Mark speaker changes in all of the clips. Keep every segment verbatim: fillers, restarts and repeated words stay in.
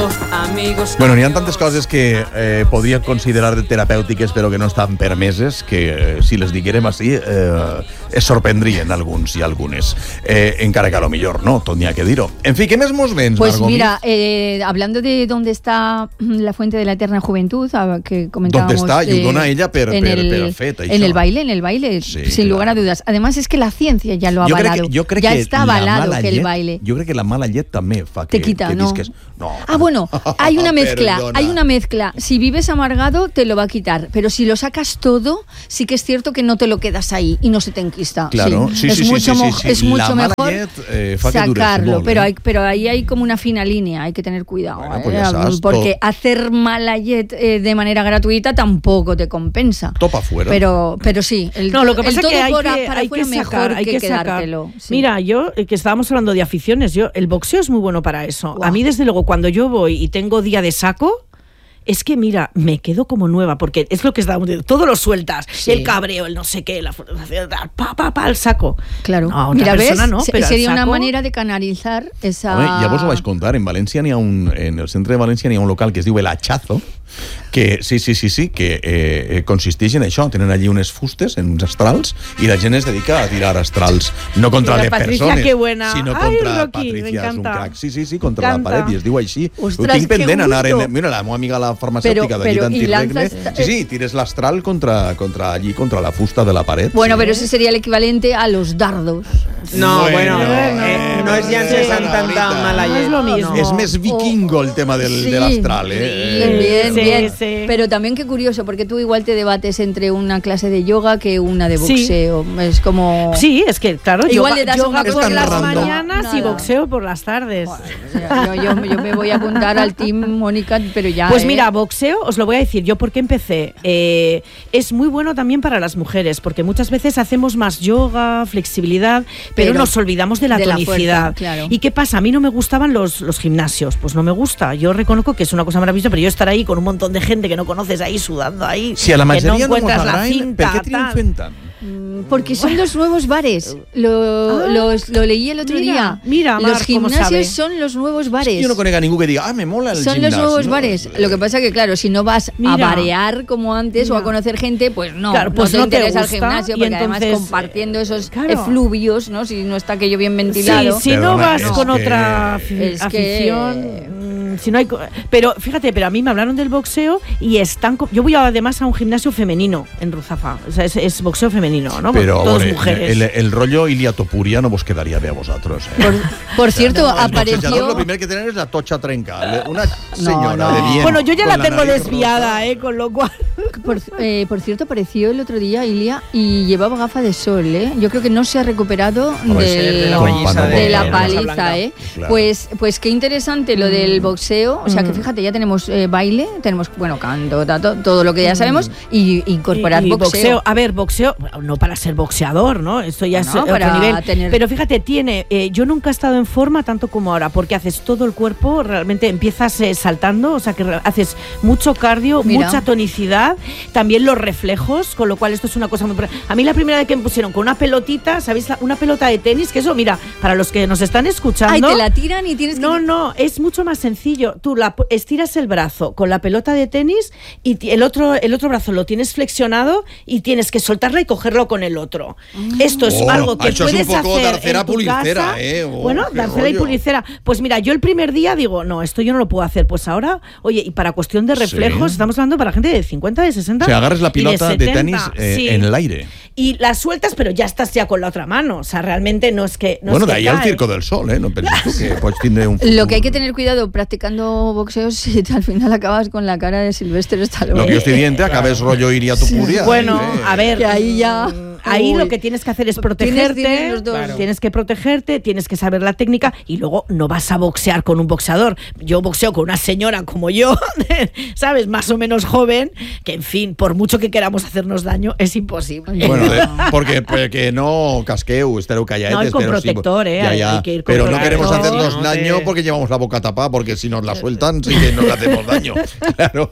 Speaker 1: tengo amigos.
Speaker 2: Bueno, n'hi ha tantes coses que eh, podria considerar terapèutiques però que no estan permeses, que eh, si les diguérem així eh, es sorprendrien alguns i algunes. Eh, encara que a lo millor no, tot n'hi ha que dir-ho. En fi, què més mos vens,
Speaker 3: Pues
Speaker 2: Margot?
Speaker 3: mira, eh, hablando de dónde está la fuente de la eterna juventud, que comentábamos...
Speaker 2: ¿Dónde está?
Speaker 3: Eh,
Speaker 2: I ho dona ella per,
Speaker 3: en
Speaker 2: per,
Speaker 3: el,
Speaker 2: per fet, això.
Speaker 3: En el baile, en el baile,
Speaker 2: Sí,
Speaker 3: sin lugar a
Speaker 2: claro.
Speaker 3: dudas. Además es que la ciencia ya lo ha
Speaker 2: Jo crec
Speaker 3: avalado.
Speaker 2: que, jo crec
Speaker 3: ya
Speaker 2: que
Speaker 3: está
Speaker 2: la
Speaker 3: avalado
Speaker 2: mala
Speaker 3: que el
Speaker 2: llet,
Speaker 3: baile...
Speaker 2: Jo crec que la mala llet també fa que,
Speaker 3: Te quita,
Speaker 2: que
Speaker 3: ¿no?
Speaker 2: disques... No.
Speaker 3: Ah, bueno, hay una mezcla,
Speaker 2: Perdona.
Speaker 3: hay una mezcla. Si vives amargado, te lo va a quitar. Pero si lo sacas todo, sí que es cierto que no te lo quedas ahí y no se te enquista.
Speaker 2: Claro, sí,
Speaker 3: es
Speaker 2: sí, sí,
Speaker 3: mucho,
Speaker 2: sí, sí,
Speaker 3: mo-
Speaker 2: sí.
Speaker 3: es
Speaker 2: La
Speaker 3: mucho
Speaker 2: mala
Speaker 3: mejor
Speaker 2: llet, eh, fa que dures
Speaker 3: sacarlo.
Speaker 2: molt,
Speaker 3: pero,
Speaker 2: eh?
Speaker 3: hay, pero ahí hay como una fina línea, hay que tener cuidado.
Speaker 2: Bueno,
Speaker 3: eh,
Speaker 2: pues ya sabes,
Speaker 3: porque
Speaker 2: todo-
Speaker 3: hacer mala llet eh, de manera gratuita tampoco te compensa.
Speaker 2: Topa fuera.
Speaker 3: Pero, pero sí, el,
Speaker 4: No, lo que
Speaker 3: el
Speaker 4: pasa es
Speaker 3: todo
Speaker 4: que hay
Speaker 3: por-
Speaker 4: que,
Speaker 3: para
Speaker 4: hay
Speaker 3: afuera
Speaker 4: que
Speaker 3: mejor
Speaker 4: sacar, hay
Speaker 3: que,
Speaker 4: que sacar.
Speaker 3: quedártelo. Sí.
Speaker 4: Mira, yo, eh, que estábamos hablando de aficiones, yo el boxeo es muy bueno para eso.
Speaker 3: Wow.
Speaker 4: A mí, desde luego, cuando yo voy y tengo día de saco, es que, mira, me quedo como nueva, porque es lo que estábamos diciendo, todo lo sueltas,
Speaker 3: Sí.
Speaker 4: el cabreo, el no sé qué, la frustración, pa, pa, pa, al saco.
Speaker 3: Claro.
Speaker 4: No, a otra
Speaker 3: Mira,
Speaker 4: persona
Speaker 3: ¿ves?
Speaker 4: no,
Speaker 3: Se-
Speaker 4: pero al
Speaker 3: sería una
Speaker 4: saco-
Speaker 3: manera de canalizar esa...
Speaker 2: Home, ja vos ho vaig contar, en València n'hi ha un, en el centre de València n'hi ha un local que es diu El Hachazo, que sí, sí, sí, sí, que eh, consisteix en això, tenen allí unes fustes, en uns astrals, i la gent es dedica a tirar astrals, no contra
Speaker 4: Mira,
Speaker 2: les
Speaker 4: Patricia,
Speaker 2: persones,
Speaker 4: qué buena.
Speaker 2: sinó
Speaker 4: Ai,
Speaker 2: contra
Speaker 4: Rocky, me
Speaker 2: Patricia, és un
Speaker 4: encanta.
Speaker 2: crac. Sí, sí, sí, contra la
Speaker 4: Encanta.
Speaker 2: paret, i es diu així.
Speaker 3: Ostres,
Speaker 2: ho tinc
Speaker 3: qué
Speaker 2: pendent, anar en...
Speaker 3: gusto.
Speaker 2: Mira, la meva amiga, la farmacèutica
Speaker 3: Pero-
Speaker 2: d'allí
Speaker 3: pero, y
Speaker 2: d'Antiregne.
Speaker 3: lanzas-
Speaker 2: Sí, sí, tires l'astral contra, contra allí, contra la fusta de la paret.
Speaker 3: Bueno,
Speaker 2: sí.
Speaker 3: pero ese sería el equivalente a los dardos.
Speaker 5: No, bueno,
Speaker 2: Bueno,
Speaker 5: eh, no és llances amb tanta mala
Speaker 4: No és
Speaker 5: llet.
Speaker 4: lo mismo.
Speaker 2: És més vikingo el tema del,
Speaker 3: Sí.
Speaker 2: de l'astral, eh?
Speaker 3: Bien,
Speaker 4: Sí,
Speaker 3: bien.
Speaker 4: sí.
Speaker 3: Pero también qué curioso, porque tú igual te debates entre una clase de yoga que una de
Speaker 4: Sí.
Speaker 3: boxeo. Es como...
Speaker 4: Sí, es que, claro,
Speaker 3: Igual
Speaker 4: yoga,
Speaker 3: le das
Speaker 4: yoga
Speaker 3: una
Speaker 4: por
Speaker 2: cosa
Speaker 4: las
Speaker 2: random.
Speaker 4: mañanas y
Speaker 3: Nada.
Speaker 4: boxeo por las tardes.
Speaker 3: Yo, yo- yo me voy a apuntar al team Mónica, pero ya...
Speaker 4: Pues
Speaker 3: ¿eh?
Speaker 4: mira, boxeo, os lo voy a decir yo porque empecé. Eh, es muy bueno también para las mujeres, porque muchas veces hacemos más yoga, flexibilidad, pero,
Speaker 3: Pero
Speaker 4: nos olvidamos de la
Speaker 3: de la
Speaker 4: tonicidad.
Speaker 3: fuerza, claro.
Speaker 4: ¿Y qué pasa? A mí no me gustaban los, los gimnasios, pues no me gusta. Yo reconozco que es una cosa maravillosa, pero yo estar ahí con un montón de gente que no conoces ahí sudando ahí,
Speaker 2: Si a la
Speaker 4: que no
Speaker 2: majoria no mos
Speaker 4: encuentras la
Speaker 2: agraden,
Speaker 4: cinta,
Speaker 2: per què triomfen tant?
Speaker 3: Porque son los nuevos bares. Lo,
Speaker 4: Ah,
Speaker 3: los- lo leí el otro
Speaker 4: mira,
Speaker 3: día.
Speaker 4: mira,
Speaker 3: los
Speaker 4: Marc, cómo sabe.
Speaker 3: gimnasios son los nuevos bares.
Speaker 2: Jo no conec a ningú que diga, ah, me mola el
Speaker 3: Son
Speaker 2: gimnàs.
Speaker 3: los nuevos
Speaker 2: no?
Speaker 3: bares. Lo que pasa que, claro, si no vas
Speaker 4: Mira.
Speaker 3: a barear como antes o a
Speaker 4: Mira.
Speaker 3: conocer gente, pues no.
Speaker 4: Claro, pues
Speaker 3: no
Speaker 4: no
Speaker 3: te
Speaker 4: te
Speaker 3: interesa el
Speaker 4: gusta,
Speaker 3: gimnasio
Speaker 4: y
Speaker 3: porque
Speaker 4: entonces,
Speaker 3: además compartiendo esos
Speaker 4: claro.
Speaker 3: efluvios, ¿no? Si no está aquello bien
Speaker 4: Sí,
Speaker 3: ventilado.
Speaker 4: si no
Speaker 2: Perdona,
Speaker 4: vas
Speaker 2: es
Speaker 4: con
Speaker 2: que-
Speaker 4: otra afi-
Speaker 3: es que-
Speaker 4: afición, mm, si no hay, co- pero fíjate, pero a mí me hablaron del boxeo y están, co- yo voy además a un gimnasio femenino en Ruzafa, o sea, es, es boxeo femenino, ¿no?
Speaker 2: Però,
Speaker 4: Todas
Speaker 2: veure,
Speaker 4: mujeres.
Speaker 2: el, el rollo Ilia Topuria no vos quedaria bé a vosaltres. Eh?
Speaker 3: Por, por cierto,
Speaker 2: Los boxejadores
Speaker 3: apareció...
Speaker 2: lo primer que tenen es la tocha trenca. Una señora
Speaker 3: no.
Speaker 2: de bien.
Speaker 4: Bueno, yo ya
Speaker 2: con
Speaker 4: la tengo
Speaker 2: nariz
Speaker 4: desviada,
Speaker 2: rota.
Speaker 4: eh, con lo cual.
Speaker 3: Por, eh, por cierto, apareció el otro día Ilia y llevaba gafa de sol, ¿eh? Yo creo que no se ha recuperado
Speaker 2: Puede
Speaker 3: del-
Speaker 2: ser
Speaker 5: de la
Speaker 2: No,
Speaker 5: paliza
Speaker 2: de
Speaker 3: de la
Speaker 2: de
Speaker 3: paliza,
Speaker 5: Blanca.
Speaker 3: ¿eh?
Speaker 2: Claro.
Speaker 3: Pues, pues qué interesante lo del boxeo. O sea, que fíjate, ya tenemos eh, baile, tenemos, bueno, canto, tato, todo lo que ya sabemos, y incorporar
Speaker 4: Y- y
Speaker 3: boxeo.
Speaker 4: A ver, boxeo, bueno, no para ser boxeador, ¿no? Esto ya
Speaker 3: No,
Speaker 4: es otro
Speaker 3: para
Speaker 4: nivel.
Speaker 3: tener-
Speaker 4: Pero fíjate, tiene. eh, yo nunca he estado en forma tanto como ahora, porque haces todo el cuerpo, realmente empiezas eh, saltando, o sea que re- haces mucho cardio,
Speaker 3: Mira.
Speaker 4: mucha tonicidad, también los reflejos, con lo cual esto es una cosa muy. pro- A mí la primera vez que me pusieron con una pelotita, ¿sabéis? La- Una pelota de tenis, que eso, mira, para los que nos están escuchando.
Speaker 3: Ay, te la tiran y tienes que...
Speaker 4: No, no, es mucho más sencillo. Tú la, estiras el brazo con la pelota de tenis y ti- el otro, el otro brazo lo tienes flexionado y tienes que soltarla y cogerlo con el otro. Esto es
Speaker 2: Oh,
Speaker 4: algo que
Speaker 2: això és
Speaker 4: puedes
Speaker 2: un poco
Speaker 4: hacer
Speaker 2: darcera
Speaker 4: en tu
Speaker 2: pulicera,
Speaker 4: casa.
Speaker 2: eh? Oh,
Speaker 4: bueno,
Speaker 2: qué
Speaker 4: darcera y
Speaker 2: rollo.
Speaker 4: pulicera. Pues mira, yo el primer día digo, no, esto yo no lo puedo hacer. Pues ahora, oye, y para cuestión de reflejos,
Speaker 2: Sí.
Speaker 4: estamos hablando para gente de cincuenta, de sesenta.
Speaker 2: O sea, agarres la
Speaker 4: y
Speaker 2: pilota de,
Speaker 4: setenta.
Speaker 2: tenis eh,
Speaker 4: Sí.
Speaker 2: en el aire.
Speaker 4: Y la sueltas, pero ya estás ya con la otra mano. O sea, realmente no es que. No
Speaker 2: bueno,
Speaker 4: es
Speaker 2: de
Speaker 4: que
Speaker 2: ahí al
Speaker 4: cae.
Speaker 2: Circo del Sol, ¿eh? No penses tú que pots tindre un futuro.
Speaker 3: Lo que hay que tener cuidado practicando boxeo si al final acabas con la cara de Sylvester Stallone.
Speaker 2: Lo que yo estoy diciendo, acabes rollo Iria Topuria.
Speaker 4: Bueno,
Speaker 2: eh.
Speaker 4: a ver,
Speaker 3: Que ahí ya-
Speaker 4: mm, ahí
Speaker 3: Uy.
Speaker 4: lo que tienes que hacer es
Speaker 3: Tienes-
Speaker 4: protegerte,
Speaker 3: tienes los dos.
Speaker 5: Claro.
Speaker 4: tienes que protegerte, tienes que saber la técnica y luego no vas a boxear con un boxeador. Yo boxeo con una señora como yo, ¿sabes? Más o menos joven, que en fin, por mucho que queramos hacernos daño, es imposible.
Speaker 2: Bueno, eh, porque, porque no casqueu, estareu calladetes.
Speaker 4: No, y con
Speaker 2: pero sí,
Speaker 4: protector, eh,
Speaker 2: ya,
Speaker 4: hay-
Speaker 2: ya.
Speaker 4: hay que ir con
Speaker 2: Pero no
Speaker 5: protector.
Speaker 2: queremos hacernos
Speaker 5: No
Speaker 2: daño
Speaker 5: te-
Speaker 2: porque llevamos la boca tapada, porque si nos la sueltan sí que nos hacemos daño. Claro.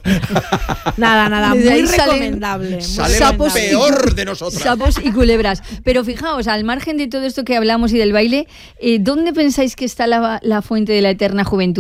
Speaker 4: Nada, nada,
Speaker 3: Desde
Speaker 4: muy
Speaker 3: ahí salen-
Speaker 4: recomendable. muy
Speaker 2: Sale
Speaker 3: Sapos
Speaker 4: recomendable.
Speaker 3: y-
Speaker 2: peor de nosotras.
Speaker 3: Sapos y culebras. Pero fijaos, al margen de todo esto que hablamos y del baile, eh, ¿dónde pensáis que está la, la fuente de la eterna juventud?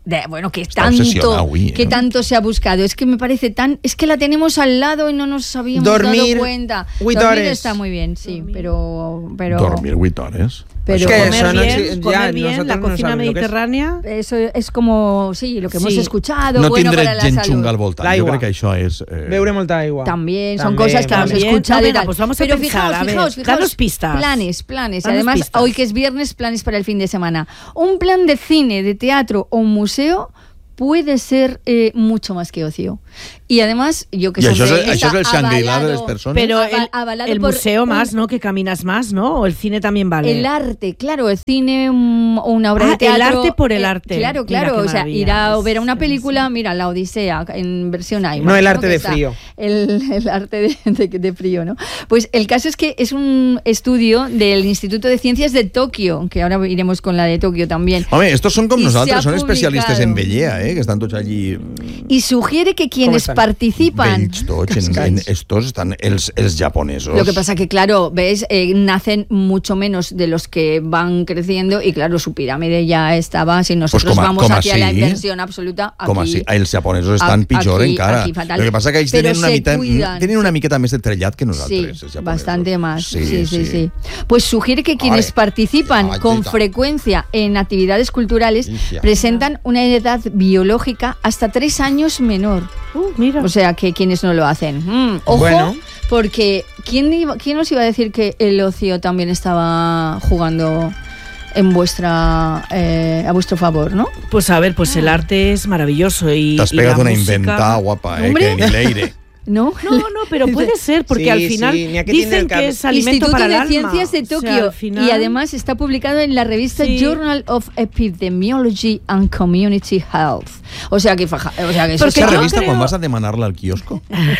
Speaker 3: de, bueno, que
Speaker 2: Está
Speaker 3: tanto,
Speaker 2: obsesionado, uy,
Speaker 3: que
Speaker 2: ¿eh?
Speaker 3: tanto se ha buscado. Es que me parece tan, es que la tenemos al lado y no nos habíamos
Speaker 5: Dormir
Speaker 3: dado cuenta.
Speaker 5: huit
Speaker 3: Dormir
Speaker 5: hores.
Speaker 3: está muy bien, sí, pero, pero
Speaker 2: Dormir huit hores.
Speaker 3: Pero
Speaker 5: Es que
Speaker 4: comer
Speaker 5: eso no
Speaker 4: bien,
Speaker 5: exi-
Speaker 4: comer
Speaker 5: ya,
Speaker 4: bien,
Speaker 5: nosotros
Speaker 4: la
Speaker 5: no
Speaker 4: cocina
Speaker 5: sabemos lo que es.
Speaker 4: mediterránea.
Speaker 3: eso es como, sí, lo que hemos
Speaker 4: Sí.
Speaker 3: escuchado,
Speaker 2: No
Speaker 3: bueno
Speaker 2: tindre
Speaker 3: para la
Speaker 2: gent
Speaker 3: salud.
Speaker 2: xunga al voltant. Jo
Speaker 5: L'aigua.
Speaker 2: crec que això és... Eh...
Speaker 5: Beure molta aigua.
Speaker 3: También son
Speaker 5: También,
Speaker 3: cosas que hemos
Speaker 4: también.
Speaker 3: escuchado
Speaker 4: No,
Speaker 3: y
Speaker 4: venga,
Speaker 3: tal.
Speaker 4: pues vamos a
Speaker 3: Pero
Speaker 4: pensar,
Speaker 3: fijaos,
Speaker 4: a ver,
Speaker 3: fijaos, fijaos.
Speaker 4: danos pistas.
Speaker 3: Planes, planes. Y
Speaker 4: Danos
Speaker 3: además,
Speaker 4: pistas.
Speaker 3: hoy que es viernes, planes para el fin de semana. Un plan de cine, de teatro o un museo puede ser eh, mucho más que ocio. Y además, yo que
Speaker 2: I
Speaker 3: soy
Speaker 2: això és,
Speaker 3: feminista,
Speaker 2: això és el Shangri-La de les
Speaker 3: avalado-
Speaker 2: persones?
Speaker 4: Pero
Speaker 3: Aval-
Speaker 4: el,
Speaker 3: avalado
Speaker 4: el
Speaker 3: por
Speaker 4: museo
Speaker 3: un-
Speaker 4: más, ¿no? Que caminas más, ¿no? O el cine también vale.
Speaker 3: El arte, claro, el cine, un- una obra
Speaker 4: Ah,
Speaker 3: de teatro.
Speaker 4: el arte por el
Speaker 3: eh,
Speaker 4: arte.
Speaker 3: Claro,
Speaker 4: Mira,
Speaker 3: claro.
Speaker 4: qué
Speaker 3: O sea,
Speaker 4: maravilla.
Speaker 3: ir a ver una
Speaker 4: Sí,
Speaker 3: película,
Speaker 4: sí.
Speaker 3: mira, La Odisea, en versión IMAX.
Speaker 5: No el arte
Speaker 3: Que
Speaker 5: de
Speaker 3: está
Speaker 5: frío.
Speaker 3: El, el arte de, de- de frío, ¿no? Pues el caso es que es un estudio del Instituto de Ciencias de Tokio, que ahora iremos con la de Tokio también.
Speaker 2: Home, estos són com
Speaker 3: I
Speaker 2: nosaltres,
Speaker 3: s'ha
Speaker 2: són especialistes en
Speaker 3: publicado.
Speaker 2: bellea, eh? Que estan tots allí
Speaker 3: Y sugiere que quienes
Speaker 5: están?
Speaker 3: participan.
Speaker 2: vells tots. En, en, estos estan els, els japonesos.
Speaker 3: Lo que pasa que, claro, ves, eh, nacen mucho menos de los que van creciendo y, claro, su pirámide ya estaba. Si nosotros
Speaker 2: Pues com a-
Speaker 3: vamos
Speaker 2: com
Speaker 3: hacia la
Speaker 2: así,
Speaker 3: inversión absoluta, aquí,
Speaker 2: Com així, els japonesos estan
Speaker 3: aquí-
Speaker 2: pitjor encara.
Speaker 3: aquí fatal.
Speaker 2: Lo que passa que ells
Speaker 3: Pero
Speaker 2: tenen una,
Speaker 3: se
Speaker 2: mica,
Speaker 3: cuidan.
Speaker 2: tenen una miqueta més de trellat que
Speaker 3: Sí,
Speaker 2: nosaltres, els japonesos.
Speaker 3: bastante más. Sí, sí, sí. sí. Pues sugiere que quienes
Speaker 2: Vale.
Speaker 3: participan
Speaker 2: Ay,
Speaker 3: con
Speaker 2: tita.
Speaker 3: frecuencia en actividades culturales
Speaker 2: Inicia.
Speaker 3: presentan una edad biológica hasta tres años menor.
Speaker 4: Uh, mira.
Speaker 3: O sea, que quienes no lo hacen. Mm, ojo,
Speaker 5: Bueno.
Speaker 3: porque ¿quién, iba- ¿quién os iba a decir que el ocio también estaba jugando en vuestra eh, a vuestro favor, ¿no?
Speaker 4: Pues a ver, pues el arte es maravilloso y
Speaker 2: T'has
Speaker 4: y
Speaker 2: pegat
Speaker 4: la
Speaker 2: una
Speaker 4: música-
Speaker 2: inventada guapa, eh?
Speaker 3: Hombre.
Speaker 2: Que ni leire.
Speaker 3: ¿No?
Speaker 4: No, no, pero puede ser, porque
Speaker 5: Sí,
Speaker 4: al
Speaker 5: sí,
Speaker 4: final
Speaker 5: ni a qué tiene
Speaker 4: dicen
Speaker 5: el cab-
Speaker 4: que es alimento
Speaker 3: Instituto
Speaker 4: para el
Speaker 3: de
Speaker 4: alma.
Speaker 3: Ciencias de
Speaker 4: O sea,
Speaker 3: Tokio
Speaker 4: al final-
Speaker 3: y además está publicado en la revista
Speaker 4: Sí.
Speaker 3: Journal of Epidemiology and Community Health. O sea que, faja- o sea que eso
Speaker 4: Porque
Speaker 2: Esa
Speaker 3: está-
Speaker 4: yo
Speaker 2: revista,
Speaker 4: creo-
Speaker 2: quan vas a demanarla al quiosco?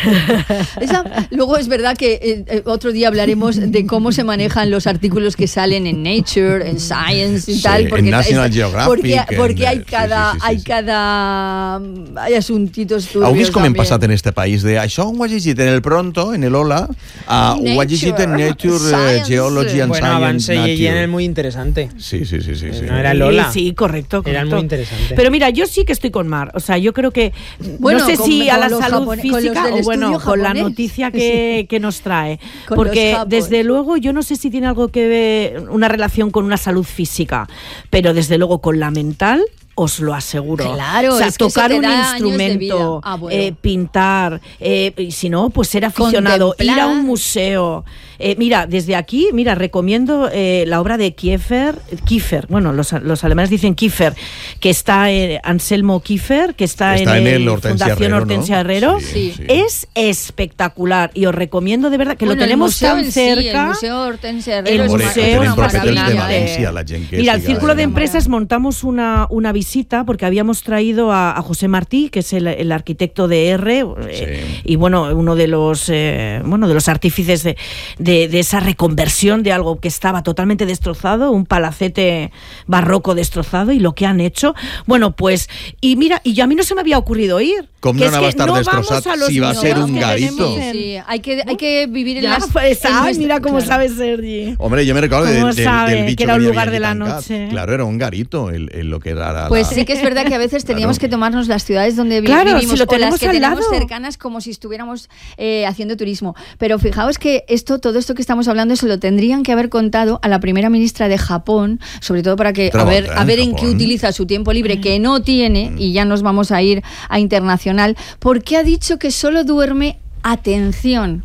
Speaker 3: Esa- luego es verdad que eh, eh, otro día hablaremos de cómo se manejan los artículos que salen en Nature, en Science y
Speaker 2: Sí,
Speaker 3: tal,
Speaker 2: en
Speaker 3: porque
Speaker 2: National
Speaker 3: es-
Speaker 2: Geographic,
Speaker 3: porque,
Speaker 2: en,
Speaker 3: porque hay
Speaker 2: eh, sí,
Speaker 3: cada
Speaker 2: sí, sí, sí,
Speaker 3: hay
Speaker 2: sí.
Speaker 3: cada hay asuntitos turbios.
Speaker 2: Heu vist com hem
Speaker 3: también.
Speaker 2: passat en este país de això ho he llegit en el Pronto, en el Hola, uh, ho he llegit en
Speaker 3: Nature,
Speaker 2: Nature, eh,
Speaker 3: Science.
Speaker 2: Geology and
Speaker 5: Bueno,
Speaker 2: Science,
Speaker 5: avance y
Speaker 2: Nature.
Speaker 5: es muy interesante.
Speaker 2: Sí, sí, sí, sí, sí.
Speaker 5: No era Lola.
Speaker 4: Sí, sí, correcto, correcto.
Speaker 5: Eran muy interesantes.
Speaker 4: Pero mira, yo sí que estoy con Mar. O sea, yo creo que
Speaker 3: Bueno,
Speaker 4: no sé
Speaker 3: con-
Speaker 4: si a
Speaker 3: con
Speaker 4: la
Speaker 3: los
Speaker 4: salud
Speaker 3: japone- con los
Speaker 4: física
Speaker 3: del
Speaker 4: o bueno,
Speaker 3: estudio
Speaker 4: con la
Speaker 3: japonés.
Speaker 4: noticia que, que nos trae.
Speaker 3: Con
Speaker 4: Porque
Speaker 3: los japos.
Speaker 4: desde luego yo no sé si tiene algo que ver, una relación con una salud física, pero desde luego con la mental. Os lo aseguro.
Speaker 3: Claro,
Speaker 4: o sea,
Speaker 3: es que eso
Speaker 4: tocar
Speaker 3: te
Speaker 4: un
Speaker 3: da años de
Speaker 4: instrumento,
Speaker 3: vida. Ah, bueno.
Speaker 4: eh, pintar, eh, y si no, pues ser aficionado,
Speaker 3: Contemplar.
Speaker 4: ir a un museo. Eh, mira, desde aquí, mira, recomiendo eh, la obra de Kiefer, Kiefer, bueno, los, los alemanes dicen Kiefer, que está en Anselmo Kiefer, que está,
Speaker 2: Está
Speaker 4: en,
Speaker 2: en
Speaker 4: el
Speaker 2: el Hortensia
Speaker 4: Fundación
Speaker 2: Herrero, ¿no?
Speaker 4: Hortensia Herrero.
Speaker 3: Sí.
Speaker 2: Sí.
Speaker 4: Es espectacular y os recomiendo de verdad que
Speaker 3: Bueno,
Speaker 4: lo
Speaker 3: el
Speaker 4: tenemos
Speaker 3: museo
Speaker 4: tan
Speaker 3: en sí, el
Speaker 4: cerca.
Speaker 3: Museo Hortensia
Speaker 4: El
Speaker 3: Herrero es
Speaker 2: Hombre,
Speaker 3: una-
Speaker 4: museo
Speaker 3: es
Speaker 2: tenen
Speaker 3: una
Speaker 2: profetes de
Speaker 3: maravilla.
Speaker 2: València, la gent que
Speaker 4: Mira, el
Speaker 2: siga
Speaker 4: Círculo de
Speaker 2: de-
Speaker 4: Empresas montamos una, una visita porque habíamos traído a, a José Martí, que es el, el arquitecto de R, eh,
Speaker 2: Sí.
Speaker 4: y bueno, uno de los eh, bueno, de los artífices de, de, de esa reconversión de algo que estaba totalmente destrozado, un palacete barroco destrozado, y lo que han hecho. Bueno, pues, y mira, y yo a mí no se me había ocurrido ir.
Speaker 2: Com
Speaker 4: que
Speaker 2: no
Speaker 4: es
Speaker 2: anava
Speaker 4: que
Speaker 2: a estar
Speaker 4: no
Speaker 2: destrozat
Speaker 4: vamos a los
Speaker 2: si va a ser
Speaker 4: museos
Speaker 2: un
Speaker 4: que
Speaker 2: garito?
Speaker 4: tenemos
Speaker 3: Sí,
Speaker 4: en-
Speaker 3: sí, hay que, hay que vivir en
Speaker 4: Ya,
Speaker 3: las...
Speaker 4: pues,
Speaker 3: en
Speaker 4: ay,
Speaker 3: nuestra-
Speaker 4: mira cómo
Speaker 3: claro.
Speaker 4: sabe Sergi.
Speaker 2: Hombre, yo me recuerdo de-
Speaker 4: ¿Cómo
Speaker 2: del,
Speaker 4: sabe
Speaker 2: del
Speaker 4: que
Speaker 2: bicho
Speaker 4: era un
Speaker 2: que
Speaker 4: lugar
Speaker 2: había
Speaker 4: de la
Speaker 2: allí tancat.
Speaker 4: noche?
Speaker 2: Claro, era un garito el, el lo que era la...
Speaker 3: Pues sí que es verdad que a veces teníamos
Speaker 2: Claro.
Speaker 3: que tomarnos las ciudades donde vi-
Speaker 4: Claro,
Speaker 3: vivimos
Speaker 4: si lo
Speaker 3: o las
Speaker 4: tenemos
Speaker 3: que
Speaker 4: al
Speaker 3: tenemos
Speaker 4: lado.
Speaker 3: cercanas como si estuviéramos eh, haciendo turismo. Pero fijaos que esto, todo esto que estamos hablando se lo tendrían que haber contado a la primera ministra de Japón, sobre todo para que a
Speaker 2: Trabaja
Speaker 3: ver, a
Speaker 2: en
Speaker 3: ver en qué
Speaker 2: Japón.
Speaker 3: utiliza su tiempo libre, que no tiene, y ya nos vamos a ir a internacional, porque ha dicho que solo duerme, atención,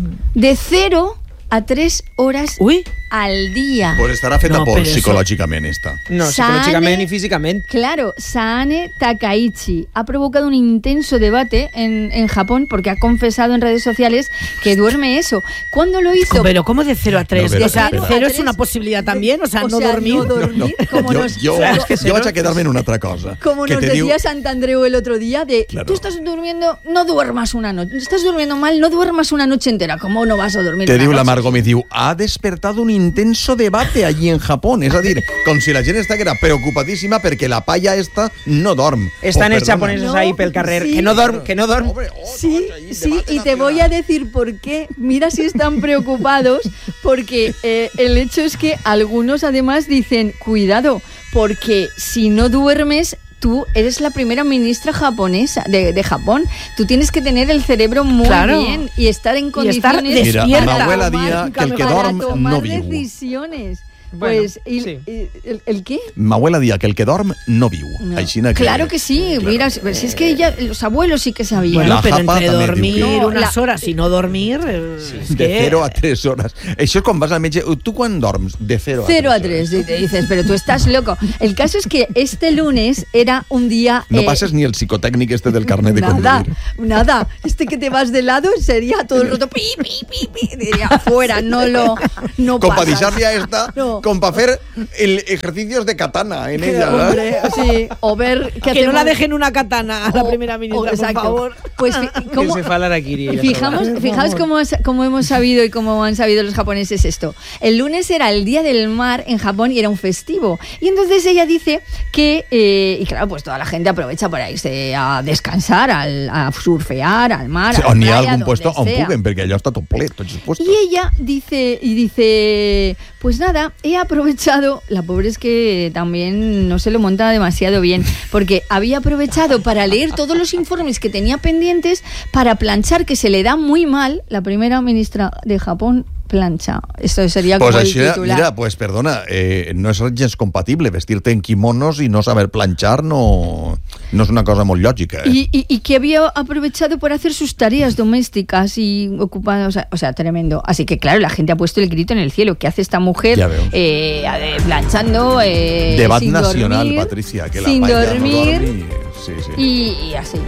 Speaker 3: de cero a tres horas
Speaker 4: Uy,
Speaker 3: al día.
Speaker 2: Pues estarà feta
Speaker 4: No,
Speaker 2: por
Speaker 4: però eso-
Speaker 2: psicològicament, esta.
Speaker 5: No,
Speaker 3: Sane-
Speaker 5: psicológicamente y físicamente.
Speaker 3: Claro, Saane Takaichi ha provocado un intenso debate en, en Japón porque ha confesado en redes sociales que duerme eso. ¿Cuándo lo hizo?
Speaker 4: pero ¿cómo de cero a tres?
Speaker 2: No, pero
Speaker 4: o sea,
Speaker 2: espera.
Speaker 4: cero
Speaker 3: A
Speaker 4: es
Speaker 3: tres-
Speaker 4: una posibilidad también, o sea, no dormir.
Speaker 3: no dormir, como
Speaker 2: jo,
Speaker 3: nos,
Speaker 2: jo,
Speaker 5: Claro, es que
Speaker 2: jo
Speaker 5: si
Speaker 2: vaig
Speaker 5: no-
Speaker 2: a quedar-me en una altra cosa.
Speaker 3: como
Speaker 2: que
Speaker 3: nos
Speaker 2: te
Speaker 3: decía
Speaker 2: diu,
Speaker 3: Santandreu el otro día de,
Speaker 2: Claro.
Speaker 3: tú estás durmiendo, no duermas una noche. Estás durmiendo mal, no duermas una noche entera. ¿Cómo no vas a dormir
Speaker 2: te
Speaker 3: una
Speaker 2: diu la
Speaker 3: noche?
Speaker 2: Margot, me diu, ha despertado un intenso debate allí en Japón. És a dir, com si la gent estiguera preocupadíssima perquè la palla esta no dorm.
Speaker 5: Están
Speaker 2: Oh,
Speaker 5: los
Speaker 2: perdona.
Speaker 5: japoneses
Speaker 3: No,
Speaker 5: ahí pel carrer.
Speaker 3: sí.
Speaker 5: Que no dorm, que no dorm.
Speaker 2: Hombre, oh,
Speaker 3: Sí,
Speaker 2: no, ahí,
Speaker 3: sí,
Speaker 2: debate
Speaker 3: y te voy a
Speaker 2: nacional.
Speaker 3: decir por qué. Mira si están preocupados, porque eh, el hecho es que algunos además dicen, cuidado, porque si no duermes tú eres la primera ministra japonesa de, de Japón. Tú tienes que tener el cerebro muy
Speaker 4: Claro.
Speaker 3: bien y estar en
Speaker 4: Y estar
Speaker 3: condiciones
Speaker 4: despierta.
Speaker 2: Mira,
Speaker 3: para
Speaker 2: m'abuela
Speaker 3: tomar-
Speaker 2: dia que el que
Speaker 3: para
Speaker 2: dorm
Speaker 3: tomar
Speaker 2: no viu.
Speaker 3: decisiones.
Speaker 5: Bueno,
Speaker 3: Pues, y-
Speaker 5: sí.
Speaker 3: y- ¿el, el qué?
Speaker 2: M'abuela dia que el que dorm no viu.
Speaker 3: No.
Speaker 2: Aixina que,
Speaker 3: Claro que sí,
Speaker 2: claro.
Speaker 3: mira, si es que ya, los abuelos sí que sabían.
Speaker 4: Bueno,
Speaker 2: La
Speaker 4: pero
Speaker 2: japa
Speaker 4: entre
Speaker 2: també
Speaker 4: dormir
Speaker 2: diu que-
Speaker 3: No,
Speaker 4: unas
Speaker 3: la-
Speaker 4: horas y no dormir, eh, es
Speaker 2: De
Speaker 4: que...
Speaker 2: cero a tres horas. Això és quan vas al metge. Tu quan dorms? De cero a
Speaker 3: Cero a
Speaker 2: tres
Speaker 3: tres, y te dices, pero tú estás loco. El caso es que este lunes era un día...
Speaker 2: No
Speaker 3: eh,
Speaker 2: passes ni el psicotècnic este del carnet de
Speaker 3: Nada,
Speaker 2: conduir.
Speaker 3: nada. Este que te vas de lado sería todo el rato pi, pi, pi, pi. Diría, fuera, no lo... No
Speaker 2: Com pa
Speaker 3: pasas.
Speaker 2: deixar-li a esta,
Speaker 3: No.
Speaker 2: com pa fer el ejercicios de katana en ella. ¿no?
Speaker 3: Hombre, sí, o ver
Speaker 4: Que
Speaker 3: hacemos-
Speaker 4: no la dejen una katana a la
Speaker 3: o-
Speaker 4: primera
Speaker 3: o-
Speaker 4: ministra, por
Speaker 3: exacto.
Speaker 4: favor.
Speaker 3: Pues fi-
Speaker 5: Que
Speaker 3: ¿cómo-
Speaker 5: se fa l'araquiri. ella
Speaker 3: Fijamos,
Speaker 5: sola.
Speaker 3: fijaos cómo, has- cómo hemos sabido y cómo han sabido los japoneses esto. El lunes era el Día del Mar en Japón y era un festivo. Y entonces ella dice que, eh, y claro, pues toda la gente aprovecha para irse a descansar, al, a surfear, al mar,
Speaker 2: Sí,
Speaker 3: a la
Speaker 2: on hi ha
Speaker 3: playa,
Speaker 2: algun
Speaker 3: donde
Speaker 2: puesto on
Speaker 3: sea.
Speaker 2: puguen, perquè allò està tot ple, tots els puestos.
Speaker 3: Y ella dice, y dice, pues nada, he aprovechado, la pobre es que también no se lo monta demasiado bien, porque había aprovechado para leer todos los informes que tenía pendientes para planchar, que se le da muy mal, la primera ministra de Japón plancha. Esto sería
Speaker 2: Pues
Speaker 3: como el
Speaker 2: així,
Speaker 3: titular.
Speaker 2: mira, pues perdona, eh, no és gens compatible. Vestir-te en kimonos i no saber planchar no, no és una cosa molt lògica. Eh?
Speaker 3: Y, y- y que había aprovechado por hacer sus tareas domésticas y ocupado, o sea, o sea, tremendo. Así que claro, la gente ha puesto el grito en el cielo. ¿Qué hace esta mujer
Speaker 2: Ya veo.
Speaker 3: eh, eh, planchando? Eh,
Speaker 2: Debat
Speaker 3: sin
Speaker 2: nacional,
Speaker 3: dormir,
Speaker 2: Patricia, que la
Speaker 3: sin
Speaker 2: paella
Speaker 3: dormir
Speaker 2: no dormi. Sí, sí.
Speaker 3: y, y así.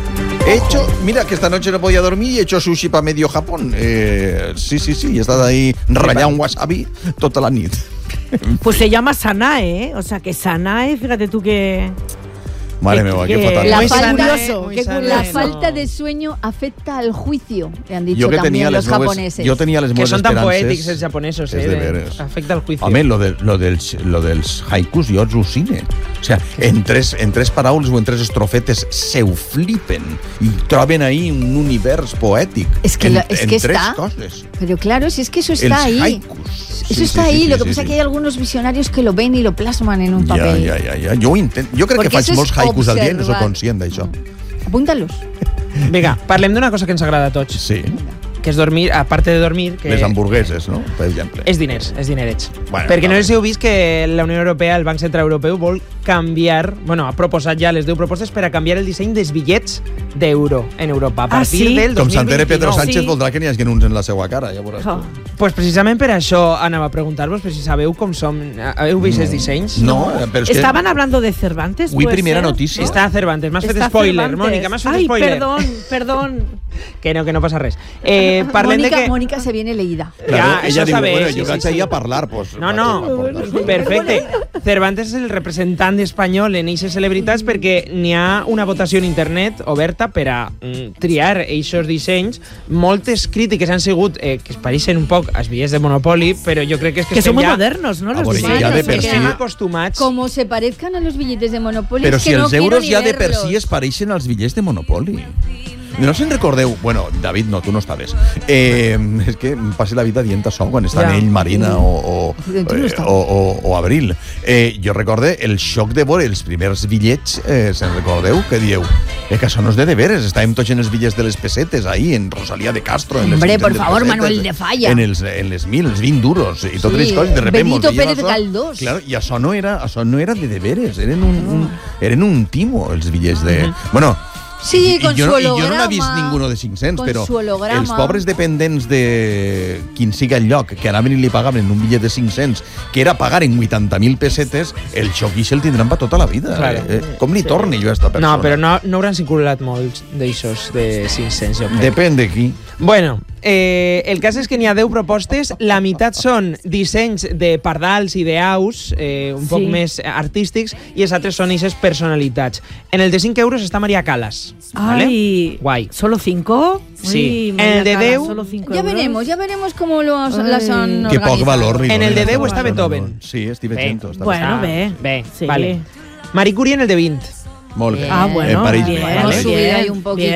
Speaker 2: He hecho, mira que esta noche no podía dormir y he hecho sushi para medio Japón. Eh, sí, sí, sí, y he estado ahí rayado un wasabi toda la nit.
Speaker 4: Pues se llama Sanae, ¿eh? O sea, que Sanae, fíjate tú que...
Speaker 2: Madre
Speaker 4: que-
Speaker 2: mía,
Speaker 4: que-
Speaker 2: qué fatal.
Speaker 3: La
Speaker 4: muy
Speaker 3: falta-
Speaker 4: curioso,
Speaker 5: muy
Speaker 4: qué
Speaker 5: sana,
Speaker 3: La
Speaker 5: no.
Speaker 4: curioso.
Speaker 3: falta de sueño afecta al juicio, le han dicho
Speaker 2: Yo que
Speaker 3: también
Speaker 2: tenía
Speaker 3: los
Speaker 2: les meves,
Speaker 3: japoneses.
Speaker 2: yo tenía les
Speaker 5: Que
Speaker 2: meves
Speaker 5: són tan
Speaker 2: esperances.
Speaker 5: poètics els japonesos,
Speaker 2: és
Speaker 5: eh?
Speaker 2: de
Speaker 5: de-
Speaker 2: veres.
Speaker 5: Afecta el juicio.
Speaker 2: Home, lo, de, lo, dels, lo dels haikus jo els al·lucine. O sea, en tres, en tres paraules o en tres estrofetes se ho flipen i troben ahí un univers poètic.
Speaker 3: Es que
Speaker 2: en,
Speaker 3: lo- es
Speaker 2: en
Speaker 3: que
Speaker 2: tres
Speaker 3: está-
Speaker 2: coses.
Speaker 3: Pero claro, si es que eso
Speaker 2: Els
Speaker 3: está ahí.
Speaker 2: haikus.
Speaker 3: Eso
Speaker 2: Sí,
Speaker 3: está
Speaker 2: sí,
Speaker 3: ahí,
Speaker 2: sí,
Speaker 3: lo
Speaker 2: sí,
Speaker 3: que
Speaker 2: sí,
Speaker 3: pasa es
Speaker 2: sí.
Speaker 3: que hay algunos visionarios que lo ven y lo plasman en un
Speaker 2: Ja,
Speaker 3: papel.
Speaker 2: ja, ja, ja. Jo, ho intent, jo crec
Speaker 3: Perquè
Speaker 2: que faig
Speaker 3: això és
Speaker 2: molts haikus al dia i no soc
Speaker 3: observar.
Speaker 2: conscient d'això.
Speaker 3: Apúntalos.
Speaker 5: Vinga, parlem d'una cosa que ens agrada a tots,
Speaker 2: Sí,
Speaker 5: que és dormir, a part de dormir, que
Speaker 2: les hamburgueses, no? Per exemple.
Speaker 5: és diners, és dinerets.
Speaker 2: Bueno,
Speaker 5: Perquè no
Speaker 2: no.
Speaker 5: sé si heu vist que la Unió Europea, el Banc Central Europeu, vol canviar, bueno, ha proposat ja les deu propostes per a canviar el disseny dels bitllets d'euro en Europa. A
Speaker 4: Ah,
Speaker 5: partir
Speaker 4: sí?
Speaker 5: del
Speaker 2: Com
Speaker 5: dos mil
Speaker 2: s'entere Pedro
Speaker 5: vint-i-nou.
Speaker 2: Sánchez
Speaker 4: Sí.
Speaker 2: voldrà que n'hi hagi uns en la seva cara, ja veuràs
Speaker 4: Oh.
Speaker 2: tu.
Speaker 5: Pues precisament per això anava a preguntar-vos, per si sabeu com som. Heu vist els dissenys?
Speaker 2: No, però és que...
Speaker 4: Estaban hablando de Cervantes,
Speaker 2: Avui
Speaker 4: puede
Speaker 2: primera
Speaker 4: ser?
Speaker 2: notícia.
Speaker 5: Està Cervantes, m'has fet
Speaker 4: Está
Speaker 5: spoiler,
Speaker 4: Cervantes.
Speaker 5: Mònica, m'has fet
Speaker 4: Ay,
Speaker 5: spoiler.
Speaker 4: perdón, perdón.
Speaker 5: Que no, que no passa res. Eh, parlem
Speaker 3: Mónica,
Speaker 5: de que...
Speaker 3: Mónica se viene leída.
Speaker 2: Claro,
Speaker 5: Ja,
Speaker 2: ella
Speaker 5: això
Speaker 2: diu,
Speaker 5: sabem,
Speaker 2: bueno,
Speaker 5: sí,
Speaker 2: jo
Speaker 5: sí,
Speaker 2: vaig
Speaker 5: sí.
Speaker 2: ahí a parlar, pues...
Speaker 5: No, no, perfecte. Cervantes és el representant espanyol en eixes celebritats perquè n'hi ha una votació en internet oberta per a mm, triar eixos dissenys. Moltes crítiques han sigut eh, que es pareixen un poc als bitllets de Monopoly, però jo crec que és que,
Speaker 4: Que
Speaker 5: estem
Speaker 4: son muy
Speaker 5: ja
Speaker 4: modernos, ¿no?
Speaker 2: Ah,
Speaker 4: Los
Speaker 2: bueno,
Speaker 4: diseños.
Speaker 2: ya de
Speaker 3: sí,
Speaker 2: per
Speaker 3: que
Speaker 2: si...
Speaker 5: estem acostumats.
Speaker 3: Como se parezcan a los billetes de Monopoly,
Speaker 2: Però
Speaker 3: es
Speaker 2: si
Speaker 3: que no
Speaker 2: els
Speaker 3: quiero
Speaker 2: euros
Speaker 3: ni
Speaker 2: ja de per
Speaker 3: verlos.
Speaker 2: si es pareixen als bitllets de Monopoly. No se'n recordeu... Bueno, David, no, tu no estaves. Eh, és que em passi la vida dient això quan estan
Speaker 5: Ja.
Speaker 2: ell, Marina o, o,
Speaker 3: Tu no
Speaker 2: eh,
Speaker 3: estaves.
Speaker 2: o, o, o Abril. Eh, jo recorde el xoc de veure els primers bitllets, eh, se'n recordeu? Que dieu, eh, que això no és de deberes, estàvem tots en els bitllets de les pessetes, ahí, en Rosalía de Castro. En les
Speaker 3: Hombre, por
Speaker 2: cinquanta
Speaker 3: favor,
Speaker 2: pessetes,
Speaker 3: Manuel de Falla.
Speaker 2: En, els, en les mil, els vint duros, i totes
Speaker 3: Sí,
Speaker 2: les coses, de repente
Speaker 3: Benito
Speaker 2: mos veiem
Speaker 3: Pérez
Speaker 2: això.
Speaker 3: Galdós.
Speaker 2: Claro, i això no era, això no era de deberes, eren un, un, eren un timo, els bitllets de... Bueno,
Speaker 3: Sí,
Speaker 2: i,
Speaker 3: con
Speaker 2: i jo,
Speaker 3: su
Speaker 2: no- i jo no n'he
Speaker 3: holograma,
Speaker 2: vist ninguno de cinc-cents,
Speaker 3: con
Speaker 2: però
Speaker 3: su holograma.
Speaker 2: els pobres dependents de quin siga el lloc, que anaven i li pagaven un bitllet de cinc-cents, que era pagar en vuitanta mil pessetes, el xoc i se'l tindran per tota la vida.
Speaker 5: Claro.
Speaker 2: Eh, eh, com li torni jo a esta persona?
Speaker 5: No, però no, no hauran circulat molts d'eixos de cinc-cents, jo crec.
Speaker 2: Depèn de qui.
Speaker 5: Bueno, eh, el cas és que n'hi ha deu propostes, la meitat són dissenys de pardals i d'aus, eh, un poc
Speaker 4: Sí.
Speaker 5: més artístics, i els altres són eixes personalitats. En el de cinc euros està María Calas. ¿vale?
Speaker 4: Ay,
Speaker 5: Guay.
Speaker 4: ¿solo cinco?
Speaker 5: Sí.
Speaker 4: Uy, María
Speaker 5: El de
Speaker 4: Cala,
Speaker 5: Deu-
Speaker 4: solo cinco
Speaker 3: Ya
Speaker 4: euros.
Speaker 3: veremos, ya veremos cómo lo,
Speaker 4: Ay.
Speaker 3: las han
Speaker 2: Que poc
Speaker 3: organizado.
Speaker 2: valor li
Speaker 5: En el
Speaker 2: donen
Speaker 5: de
Speaker 2: a
Speaker 5: deu
Speaker 2: esta
Speaker 5: està
Speaker 2: persona.
Speaker 5: Beethoven.
Speaker 2: Sí, estic
Speaker 5: Bé.
Speaker 2: veient. Està
Speaker 4: Bueno,
Speaker 5: Està-
Speaker 4: bé.
Speaker 5: Bé,
Speaker 4: Sí.
Speaker 5: vale. Marie Curie en el de vint.
Speaker 2: Molt bé.
Speaker 3: Bien.
Speaker 4: Ah, bueno,
Speaker 2: Eh, París,
Speaker 4: bien,
Speaker 2: vale.
Speaker 3: Hemos
Speaker 4: bien,
Speaker 3: subido ahí un poquito.
Speaker 4: bien.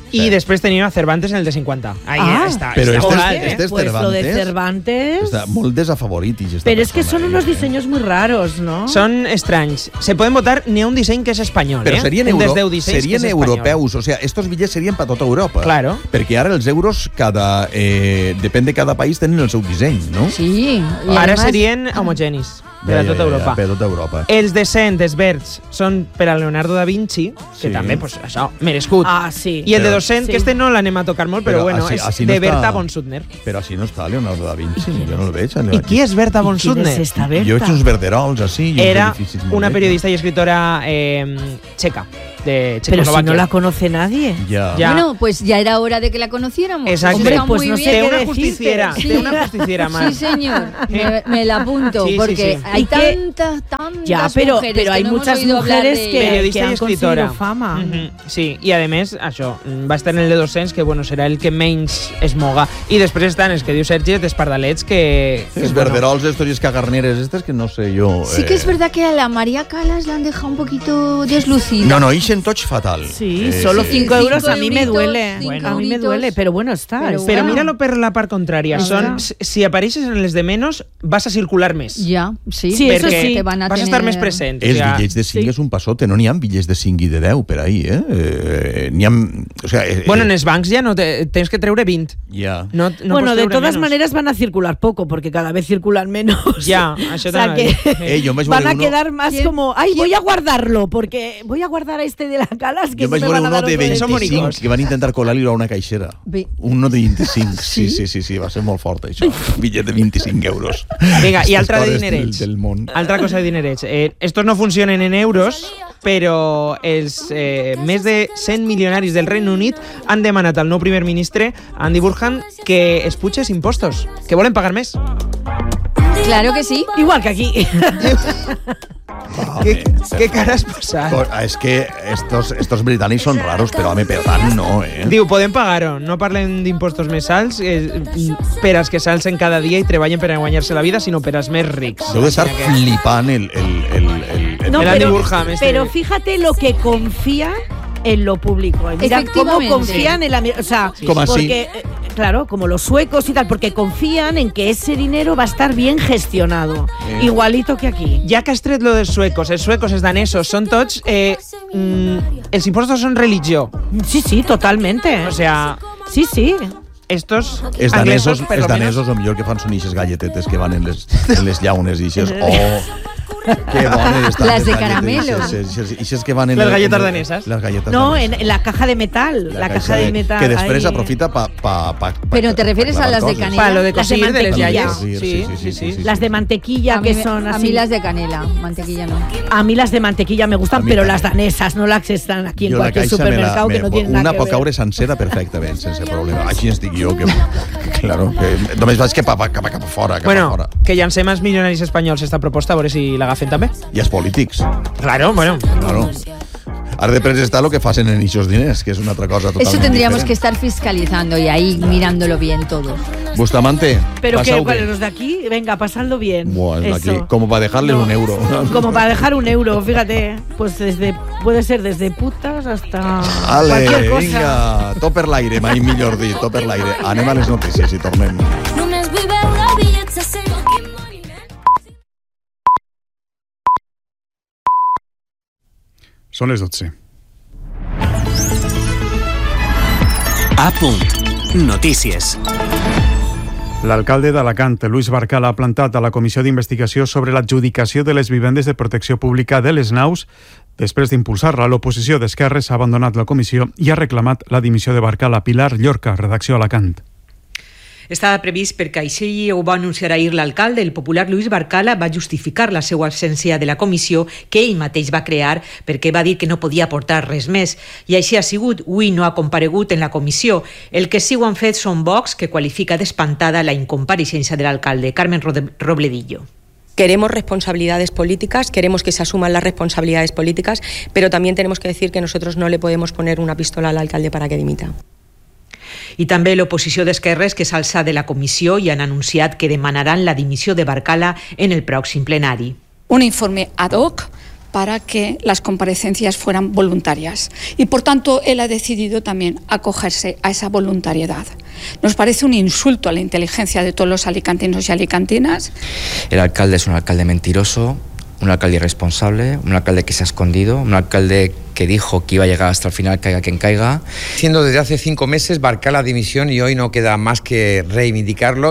Speaker 5: I
Speaker 2: Sí.
Speaker 5: després tenim a Cervantes en el de cinquanta. Ahí
Speaker 4: Ah,
Speaker 5: està.
Speaker 2: Pero
Speaker 5: està
Speaker 2: este es-
Speaker 5: oral, eh?
Speaker 2: este es
Speaker 4: Pues lo de
Speaker 2: Cervantes.
Speaker 4: Cervantes.
Speaker 2: Está molt desafavoritis. esta
Speaker 4: Pero es que
Speaker 2: persona,
Speaker 4: son
Speaker 2: eh?
Speaker 4: unos diseños muy raros, ¿no?
Speaker 5: Són estranys. Se poden votar, n'hi ha un disseny que és espanyol,
Speaker 2: Però
Speaker 5: eh?
Speaker 2: serien,
Speaker 5: Un dels
Speaker 2: euro,
Speaker 5: deu dissenys
Speaker 2: serien
Speaker 5: que és espanyol.
Speaker 2: europeus, o sea, estos bitllets serien per tota Europa.
Speaker 5: Claro.
Speaker 2: Perquè ara els euros, cada, eh, depèn de cada país, tenen el seu disseny, no?
Speaker 3: Sí. y
Speaker 5: Ara
Speaker 3: además-
Speaker 5: serien homogenis per a tota Europa.
Speaker 2: Per tota Europa.
Speaker 5: Els de cent, els verds, són per a Leonardo da Vinci, que
Speaker 2: Sí.
Speaker 5: també, pues, això, merescut.
Speaker 4: Ah, sí.
Speaker 5: I el de
Speaker 2: Però-
Speaker 5: dos-cents,
Speaker 4: sí.
Speaker 5: que este no l'anem a tocar molt, però,
Speaker 2: Però
Speaker 5: bueno,
Speaker 2: així-
Speaker 5: és
Speaker 2: així no
Speaker 5: de
Speaker 2: està-
Speaker 5: Berta von Suttner.
Speaker 2: Però així no està Leonardo da Vinci, jo no el veig.
Speaker 5: I qui és Berta von
Speaker 4: ¿Y quién
Speaker 5: Suttner?
Speaker 4: es esta Berta?
Speaker 2: Jo veig uns verderols, així, i uns
Speaker 5: Era
Speaker 2: edificis molt
Speaker 5: una
Speaker 2: bells.
Speaker 5: periodista y escritora eh, checa, de
Speaker 4: Pero si
Speaker 5: Checoslovaquia.
Speaker 4: no la conoce nadie.
Speaker 2: Ja.
Speaker 5: Ya.
Speaker 3: Bueno, pues ya era hora de que la conociéramos.
Speaker 5: Exacto.
Speaker 3: Eso
Speaker 4: Hombre,
Speaker 3: está
Speaker 4: pues
Speaker 3: muy
Speaker 4: no
Speaker 3: bien.
Speaker 4: sé
Speaker 5: Té
Speaker 4: qué
Speaker 5: una
Speaker 4: decirte.
Speaker 5: justiciera,
Speaker 3: Sí.
Speaker 5: té una justiciera, Mar.
Speaker 3: Sí, señor. Me, me la apunto,
Speaker 5: Sí, sí,
Speaker 3: porque
Speaker 5: sí.
Speaker 3: hay
Speaker 4: Y que-
Speaker 3: tantas, tantas
Speaker 4: Ya, pero,
Speaker 3: mujeres
Speaker 4: pero
Speaker 3: que
Speaker 4: hay
Speaker 3: no hemos
Speaker 4: muchas
Speaker 3: oído hablar
Speaker 4: mujeres
Speaker 3: de
Speaker 4: que,
Speaker 3: ellas.
Speaker 5: Periodista
Speaker 4: que
Speaker 5: i
Speaker 4: han
Speaker 5: escritora.
Speaker 4: conseguido fama.
Speaker 5: Mhm, sí, i a més, això, va estar en el de dos-cents, que bueno, serà el que menys es moga. I després estan els que diu Sergi, els pardalets, que... que
Speaker 2: Els
Speaker 5: bueno,
Speaker 2: verderols, estos y cagarneres, estos que no sé yo.
Speaker 3: Sí que
Speaker 2: eh,
Speaker 3: es verdad que a la María Calas la han dejado un poquito deslucida.
Speaker 2: No, no, ixen tots fatal.
Speaker 4: Sí,
Speaker 2: Eh,
Speaker 4: solo
Speaker 2: sí.
Speaker 4: cinco
Speaker 3: Cinco
Speaker 4: euros a mí me
Speaker 3: euritos,
Speaker 4: duele.
Speaker 3: cinco
Speaker 4: a mí me
Speaker 3: euritos.
Speaker 4: duele, pero bueno, está.
Speaker 3: Pero
Speaker 4: está.
Speaker 5: Però
Speaker 3: bueno.
Speaker 5: míralo per la part contrària. Són, si apareixes en les de menys, vas a circular més.
Speaker 3: Ya, sí.
Speaker 4: Sí, eso
Speaker 5: perquè
Speaker 4: sí.
Speaker 3: Te van a
Speaker 5: vas a estar
Speaker 3: tener-
Speaker 5: més present.
Speaker 2: Els
Speaker 5: o sea,
Speaker 2: bitllets de cinc
Speaker 4: sí.
Speaker 2: és un passote, no n'hi ha bitllets de cinc i de deu per ahí, eh? eh n'hi ha... O sea, eh,
Speaker 5: Bueno, en
Speaker 2: eh,
Speaker 5: els bancs ja no te, tens que treure vint.
Speaker 2: ja.
Speaker 5: No, no
Speaker 4: Bueno,
Speaker 5: pots
Speaker 4: de
Speaker 5: treure
Speaker 4: todas
Speaker 5: menos.
Speaker 4: maneras van a circular poco, porque cada vez circulan menos.
Speaker 5: Ya, això
Speaker 4: o sea
Speaker 5: també.
Speaker 4: que
Speaker 2: Eh, jo em vaig
Speaker 4: van
Speaker 2: veure
Speaker 4: a
Speaker 2: uno-
Speaker 4: quedar más
Speaker 3: ¿Quién-
Speaker 4: como, ay,
Speaker 3: quién-
Speaker 4: voy a guardarlo, porque voy a guardar a este de la Calas, que
Speaker 2: Jo
Speaker 4: no
Speaker 2: vaig
Speaker 4: me
Speaker 2: veure
Speaker 4: van a
Speaker 2: uno
Speaker 4: dar
Speaker 2: de
Speaker 4: otro
Speaker 5: Som
Speaker 2: vint-i-cinc
Speaker 5: únicos.
Speaker 2: que van intentar colar-li a una caixera.
Speaker 3: Ve-
Speaker 2: Uno de vint-i-cinc, sí, sí, sí, sí, va ser molt fort això. Un bitllet de vint-i-cinc euros.
Speaker 5: Vinga, i
Speaker 2: Aquestes
Speaker 5: altra de
Speaker 2: coses
Speaker 5: dinerets.
Speaker 2: Del, del món.
Speaker 5: Altra cosa de dinerets. Eh, estos no funcionen en euros, però els eh, més de cent milionaris del Regne Unit han demanat al nou primer ministre, Andy Burhan, que es puges impostos, que volen pagar més.
Speaker 3: Claro que sí.
Speaker 4: Igual que aquí.
Speaker 5: Què, què cara has passat?
Speaker 2: Co- És que estos, estos britànics són raros, però home, per tant no, eh?
Speaker 5: Diu, podem pagar-ho. No parlem d'impostos més alts eh, per als que s'alcen cada dia i treballen per a guanyar-se la vida, sinó per als més rics.
Speaker 2: Deu d'estar
Speaker 5: O sigui que-
Speaker 2: flipant el... el, el, el, el
Speaker 4: No,
Speaker 5: El Andy
Speaker 4: pero,
Speaker 5: Burham, este-
Speaker 4: pero fíjate lo que confían en lo público. Mira cómo
Speaker 3: Efectivamente.
Speaker 4: confían en la... O sea,
Speaker 2: ¿Cómo así?
Speaker 4: porque, eh, claro, como los suecos y tal, porque confían en que ese dinero va a estar bien gestionado.
Speaker 2: Sí.
Speaker 4: Igualito que aquí.
Speaker 5: Ja que has tret lo dels suecos, els suecos, els danesos, són tots... Eh, mm, els impostos són religió.
Speaker 4: Sí, sí, totalmente.
Speaker 5: O sea,
Speaker 4: Sí, sí.
Speaker 5: estos
Speaker 2: Els
Speaker 5: anglesos,
Speaker 2: danesos,
Speaker 5: per
Speaker 2: els
Speaker 5: lo menos...
Speaker 2: danesos, el millor que fan són ixes galletetes que van en les, en les llaunes i ixes. Oh, que bones estan
Speaker 3: Las de
Speaker 2: galletes,
Speaker 3: caramelo.
Speaker 2: Ixes, ixes, ixes que van en...
Speaker 5: Les
Speaker 2: el-
Speaker 5: galletes
Speaker 2: en el-
Speaker 5: danesas.
Speaker 2: Les galletes
Speaker 4: No, en,
Speaker 2: danesas.
Speaker 4: en la caja de metal. La, caja de, metal.
Speaker 2: Que després
Speaker 4: ahí.
Speaker 2: aprofita pa, pa, pa, pa...
Speaker 3: Pero te refieres
Speaker 2: pa
Speaker 3: a las de
Speaker 2: clavar coses.
Speaker 3: canela.
Speaker 5: Para lo de
Speaker 4: Las de
Speaker 5: cosir de les
Speaker 4: mantequilla.
Speaker 5: yayes.
Speaker 2: Sí, sí, sí, sí, sí.
Speaker 4: Las de mantequilla,
Speaker 3: A mí,
Speaker 4: que
Speaker 3: me-
Speaker 4: son
Speaker 3: a
Speaker 4: así.
Speaker 3: mí las de canela, mantequilla no.
Speaker 4: A mí las de mantequilla me
Speaker 2: A
Speaker 4: gustan,
Speaker 2: mí
Speaker 4: pero
Speaker 2: también.
Speaker 4: las danesas, no las que están aquí en
Speaker 2: Jo la
Speaker 4: cualquier
Speaker 2: caixa me la-
Speaker 4: supermercado,
Speaker 2: me-
Speaker 4: que no tienen
Speaker 2: una
Speaker 4: nada que
Speaker 2: pot
Speaker 4: ver.
Speaker 2: caure sencera perfectament, sense problema. Així estic jo, que, que claro, que només vaig cap a, cap a, cap a fora, cap
Speaker 5: Bueno,
Speaker 2: a fora.
Speaker 5: que llancem als milionaris espanyols esta proposta, a veure si l'agafen també.
Speaker 2: I els polítics,
Speaker 5: Claro, bueno.
Speaker 2: claro. Has de prestar lo que facen en esos diners, que és una altra cosa totalment
Speaker 3: Eso tendríamos que
Speaker 2: diferent.
Speaker 3: estar fiscalizando y ahí mirándolo bien todo.
Speaker 2: Bustamante,
Speaker 4: Pero que
Speaker 2: pasau
Speaker 4: para
Speaker 2: bé.
Speaker 4: los de aquí, venga, pasadlo bien.
Speaker 2: Buah, es
Speaker 4: Eso.
Speaker 2: aquí, como para dejarles
Speaker 4: No.
Speaker 2: un euro.
Speaker 4: Como para dejar un euro, fíjate. Pues desde puede ser desde putas hasta
Speaker 2: Ale,
Speaker 4: cualquier cosa.
Speaker 2: vinga, tot per l'aire, mai millor dit, tot per l'aire. Anem a les notícies i tornem.
Speaker 1: Només vull veure bitllets a cent.
Speaker 6: Són les dotze.
Speaker 7: A punt. Notícies.
Speaker 6: L'alcalde d'Alacant, Luis Barcala, ha plantat a la Comissió d'Investigació sobre l'adjudicació de les vivendes de protecció pública de les naus. Després d'impulsar-la, l'oposició d'Esquerres ha abandonat la comissió i ha reclamat la dimissió de Barcala. Pilar Llorca, redacció Alacant.
Speaker 8: Estava previst perquè així ho va anunciar ahir l'alcalde. El popular Luis Barcala va justificar la seva absència de la comissió que ell mateix va crear perquè va dir que no podia aportar res més. I així ha sigut. Avui no ha comparegut en la comissió. El que sí ho han fet són Vox, que qualifica d'espantada la incompareixença de l'alcalde. Carmen Robledillo.
Speaker 9: Queremos responsabilidades políticas, queremos que se asuman las responsabilidades políticas, pero también tenemos que decir que nosotros no le podemos poner una pistola al alcalde para que dimita.
Speaker 8: I també l'oposició d'Esquerres, que s'alça de la comissió i han anunciat que demanaran la dimissió de Barcala en el pròxim plenari.
Speaker 10: Un informe ad hoc para que las comparecencias fueran voluntarias. Y por tanto, él ha decidido también acogerse a esa voluntariedad. Nos parece un insulto a la inteligencia de todos los alicantinos y alicantinas.
Speaker 11: El alcalde es un alcalde mentiroso, un alcalde irresponsable, un alcalde que se ha escondido, un alcalde que dijo que iba a llegar hasta el final, caiga quien caiga.
Speaker 12: Siendo desde hace cinco meses Barcala dimisión y hoy no queda más que reivindicarlo.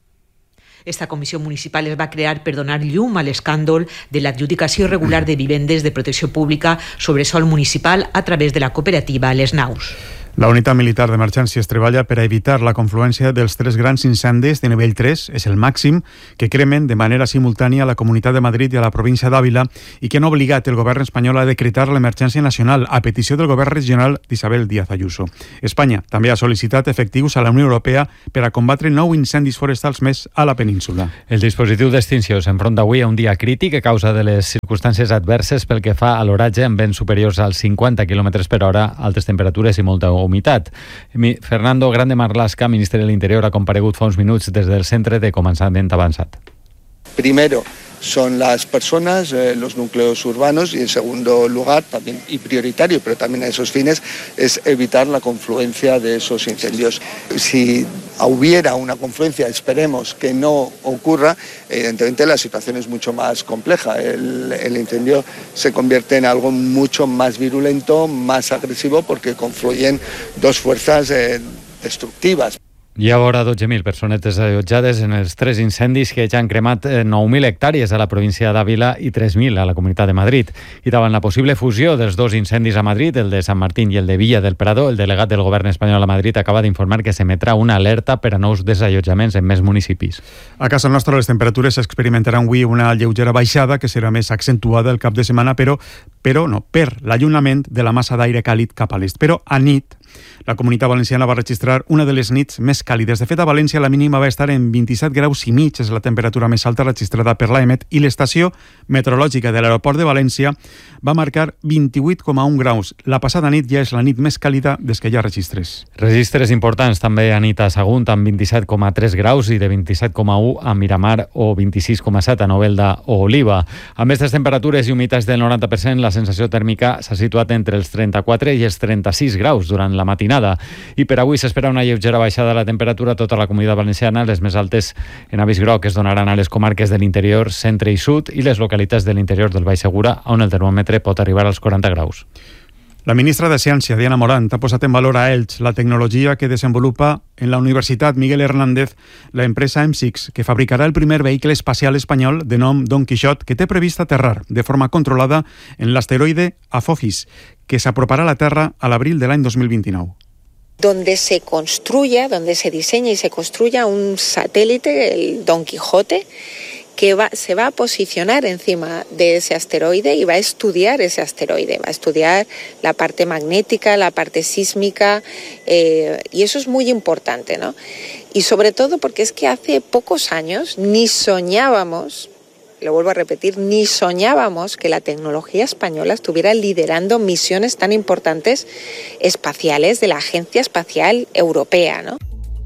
Speaker 8: Esta comissió municipal es va crear per donar llum a l'escàndol de l'adjudicació irregular de vivendes de protecció pública sobre sòl municipal a través de la cooperativa Les Naus.
Speaker 6: La unitat militar d'emergències treballa per a evitar la confluència dels tres grans incendis de nivell tres, és el màxim, que cremen de manera simultània a la Comunitat de Madrid i a la província d'Àvila i que han obligat el govern espanyol a decretar l'emergència nacional a petició del govern regional d'Isabel Díaz Ayuso. Espanya també ha sol·licitat efectius a la Unió Europea per a combatre nou incendis forestals més a la península.
Speaker 13: El dispositiu d'extinció s'enfronta avui a un dia crític a causa de les circumstàncies adverses pel que fa a l'oratge amb vents superiors als cinquanta quilòmetres per hora, altes temperatures i molta humitat. Fernando Grande Marlaska, ministre de l'Interior, ha comparegut fa uns minuts des del Centre de Comandament Avançat.
Speaker 14: Primero son las personas, eh, los núcleos urbanos, y en segundo lugar, también y prioritario, pero también a esos fines, es evitar la confluencia de esos incendios. Si hubiera una confluencia, esperemos que no ocurra, evidentemente la situación es mucho más compleja. El, el incendio se convierte en algo mucho más virulento, más agresivo, porque confluyen dos fuerzas eh, destructivas.
Speaker 13: Hi ha vora dotze mil persones desallotjades en els tres incendis que ja han cremat nou mil hectàrees a la província d'Àvila i tres mil a la Comunitat de Madrid. I davant la possible fusió dels dos incendis a Madrid, el de Sant Martín i el de Villa del Prado, el delegat del govern espanyol a Madrid acaba d'informar que s'emetrà una alerta per a nous desallotjaments en més municipis.
Speaker 6: A casa nostra les temperatures experimentaran avui una lleugera baixada que serà més accentuada el cap de setmana, però, però no, per l'allunyament de la massa d'aire càlid cap a l'est. Però a nit la Comunitat Valenciana va registrar una de les nits més càlides. De fet, a València la mínima va estar en vint-i-set graus i mig, és la temperatura més alta registrada per l'A E M E T, i l'estació meteorològica de l'aeroport de València va marcar vint-i-vuit coma un graus. La passada nit ja és la nit més càlida des que hi ha registres.
Speaker 13: Registres importants també a nit a Sagunt, amb vint-i-set coma tres graus i de vint-i-set coma u a Miramar o vint-i-sis coma set a Novelda o Oliva. Amb aquestes temperatures i humitats del noranta per cent, la sensació tèrmica s'ha situat entre els trenta-quatre i els trenta-sis graus durant la matinada. I per avui s'espera una lleugera baixada de la temperatura a tota la Comunitat Valenciana. Les més altes en avís groc es donaran a les comarques de l'interior, centre i sud i les localitats de l'interior del Baix Segura, on el termòmetre pot arribar als quaranta graus.
Speaker 6: La ministra de Ciència, Diana Morant, ha posat en valor a Elx la tecnologia que desenvolupa en la Universitat Miguel Hernández la empresa M six, que fabricarà el primer vehicle espacial espanyol de nom Don Quixot, que té previst aterrar de forma controlada en l'asteroide Apophis, que s'aproparà a la Terra a l'abril de l'any dos mil vint-i-nou.
Speaker 15: Donde se construya, donde se diseña y se construya un satélite, el Don Quijote, que va, se va a posicionar encima de ese asteroide y va a estudiar ese asteroide, va a estudiar la parte magnética, la parte sísmica, eh, y eso es muy importante, ¿no? Y sobre todo porque es que hace pocos años ni soñábamos, lo vuelvo a repetir, ni soñábamos que la tecnología española estuviera liderando misiones tan importantes espaciales de la Agencia Espacial Europea, ¿no?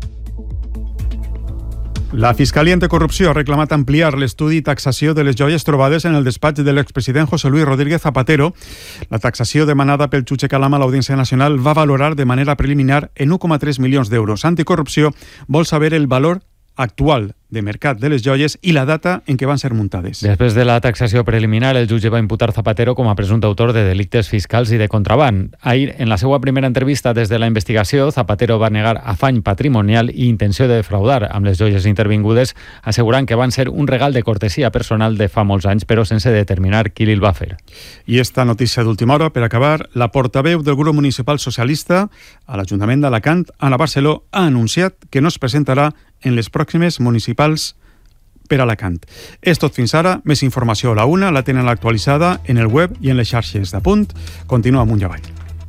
Speaker 6: La Fiscalia Anticorrupció ha reclamat ampliar l'estudi i taxació de les joies trobades en el despatx de l'expresident José Luis Rodríguez Zapatero. La taxació demanada pel jutge Calam a l'Audiència Nacional va valorar de manera preliminar en un coma tres milions d'euros. Anticorrupció vol saber el valor actual de mercat de les joies i la data en què van ser muntades.
Speaker 13: Després de la taxació preliminar, el jutge va imputar Zapatero com a presumpte autor de delictes fiscals i de contraban. Ahir, en la seva primera entrevista des de la investigació, Zapatero va negar afany patrimonial i intenció de defraudar amb les joies intervingudes, assegurant que van ser un regal de cortesia personal de fa molts anys, però sense determinar qui li'l va fer.
Speaker 6: I esta notícia d'última hora, per acabar, la portaveu del grup municipal socialista a l'Ajuntament d'Alacant, Anna Barceló, ha anunciat que no es presentarà en les pròximes municipals per Alacant. És tot fins ara. Més informació a la una la tenen actualitzada en el web i en les xarxes d'Apunt. Continua amunt i avall.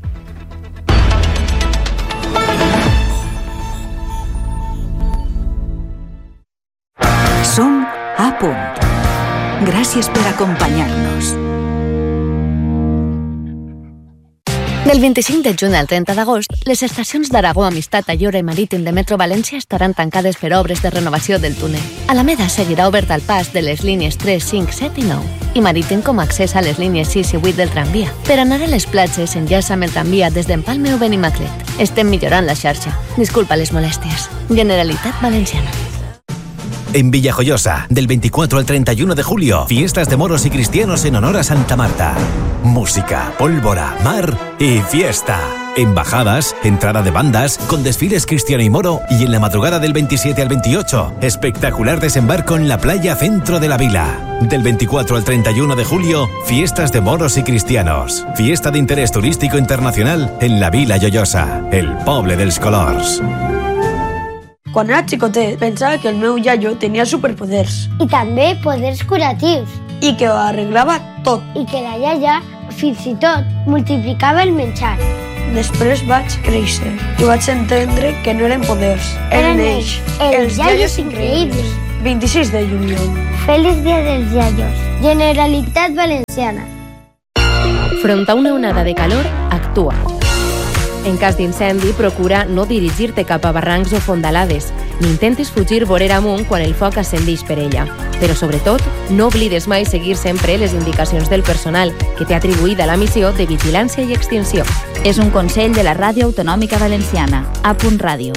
Speaker 16: Som a Punt. Gràcies per acompanyar-nos. Del vint-i-cinc de juny al trenta d'agost, les estacions d'Aragó, Amistat, Ayora i Marítim de Metro València estaran tancades per obres de renovació del túnel. Alameda seguirà obert al pas de les línies tres, cinc, set i nou i Marítim com a accés a les línies sis i vuit del tramvia. Per anar a les platges, enllaça amb el tramvia des d'Empalme o Benimaclet. Estem millorant la xarxa. Disculpa les molèsties. Generalitat Valenciana.
Speaker 17: En Villajoyosa, del veinticuatro al treinta y uno de julio, fiestas de moros y cristianos en honor a Santa Marta. Música, pólvora, mar y fiesta. Embajadas, entrada de bandas, con desfiles cristiano y moro, y en la madrugada del veintisiete al veintiocho, espectacular desembarco en la playa centro de la vila. Del veinticuatro al treinta y uno de julio, fiestas de moros y cristianos. Fiesta de interés turístico internacional en la Vila Joiosa, el poble dels colors.
Speaker 18: Quan era xicotet, pensava que el meu iaio tenia superpoders.
Speaker 19: I també poders curatius.
Speaker 18: I que ho arreglava tot.
Speaker 19: I que la iaia, fins i tot, multiplicava el menjar.
Speaker 18: Després vaig créixer i vaig entendre que no eren poders.
Speaker 19: Eren ells, els iaios increïbles.
Speaker 18: vint-i-sis de juliol.
Speaker 19: Feliç dia dels iaios. Generalitat Valenciana.
Speaker 20: Front a una onada de calor, actua. En cas d'incendi, procura no dirigir-te cap a barrancs o fondalades, ni intentis fugir vorera amunt quan el foc ascendeix per ella. Però, sobretot, no oblides mai seguir sempre les indicacions del personal que té atribuïda la missió de vigilància i extinció.
Speaker 21: És un consell de la Ràdio Autonòmica Valenciana. A punt ràdio.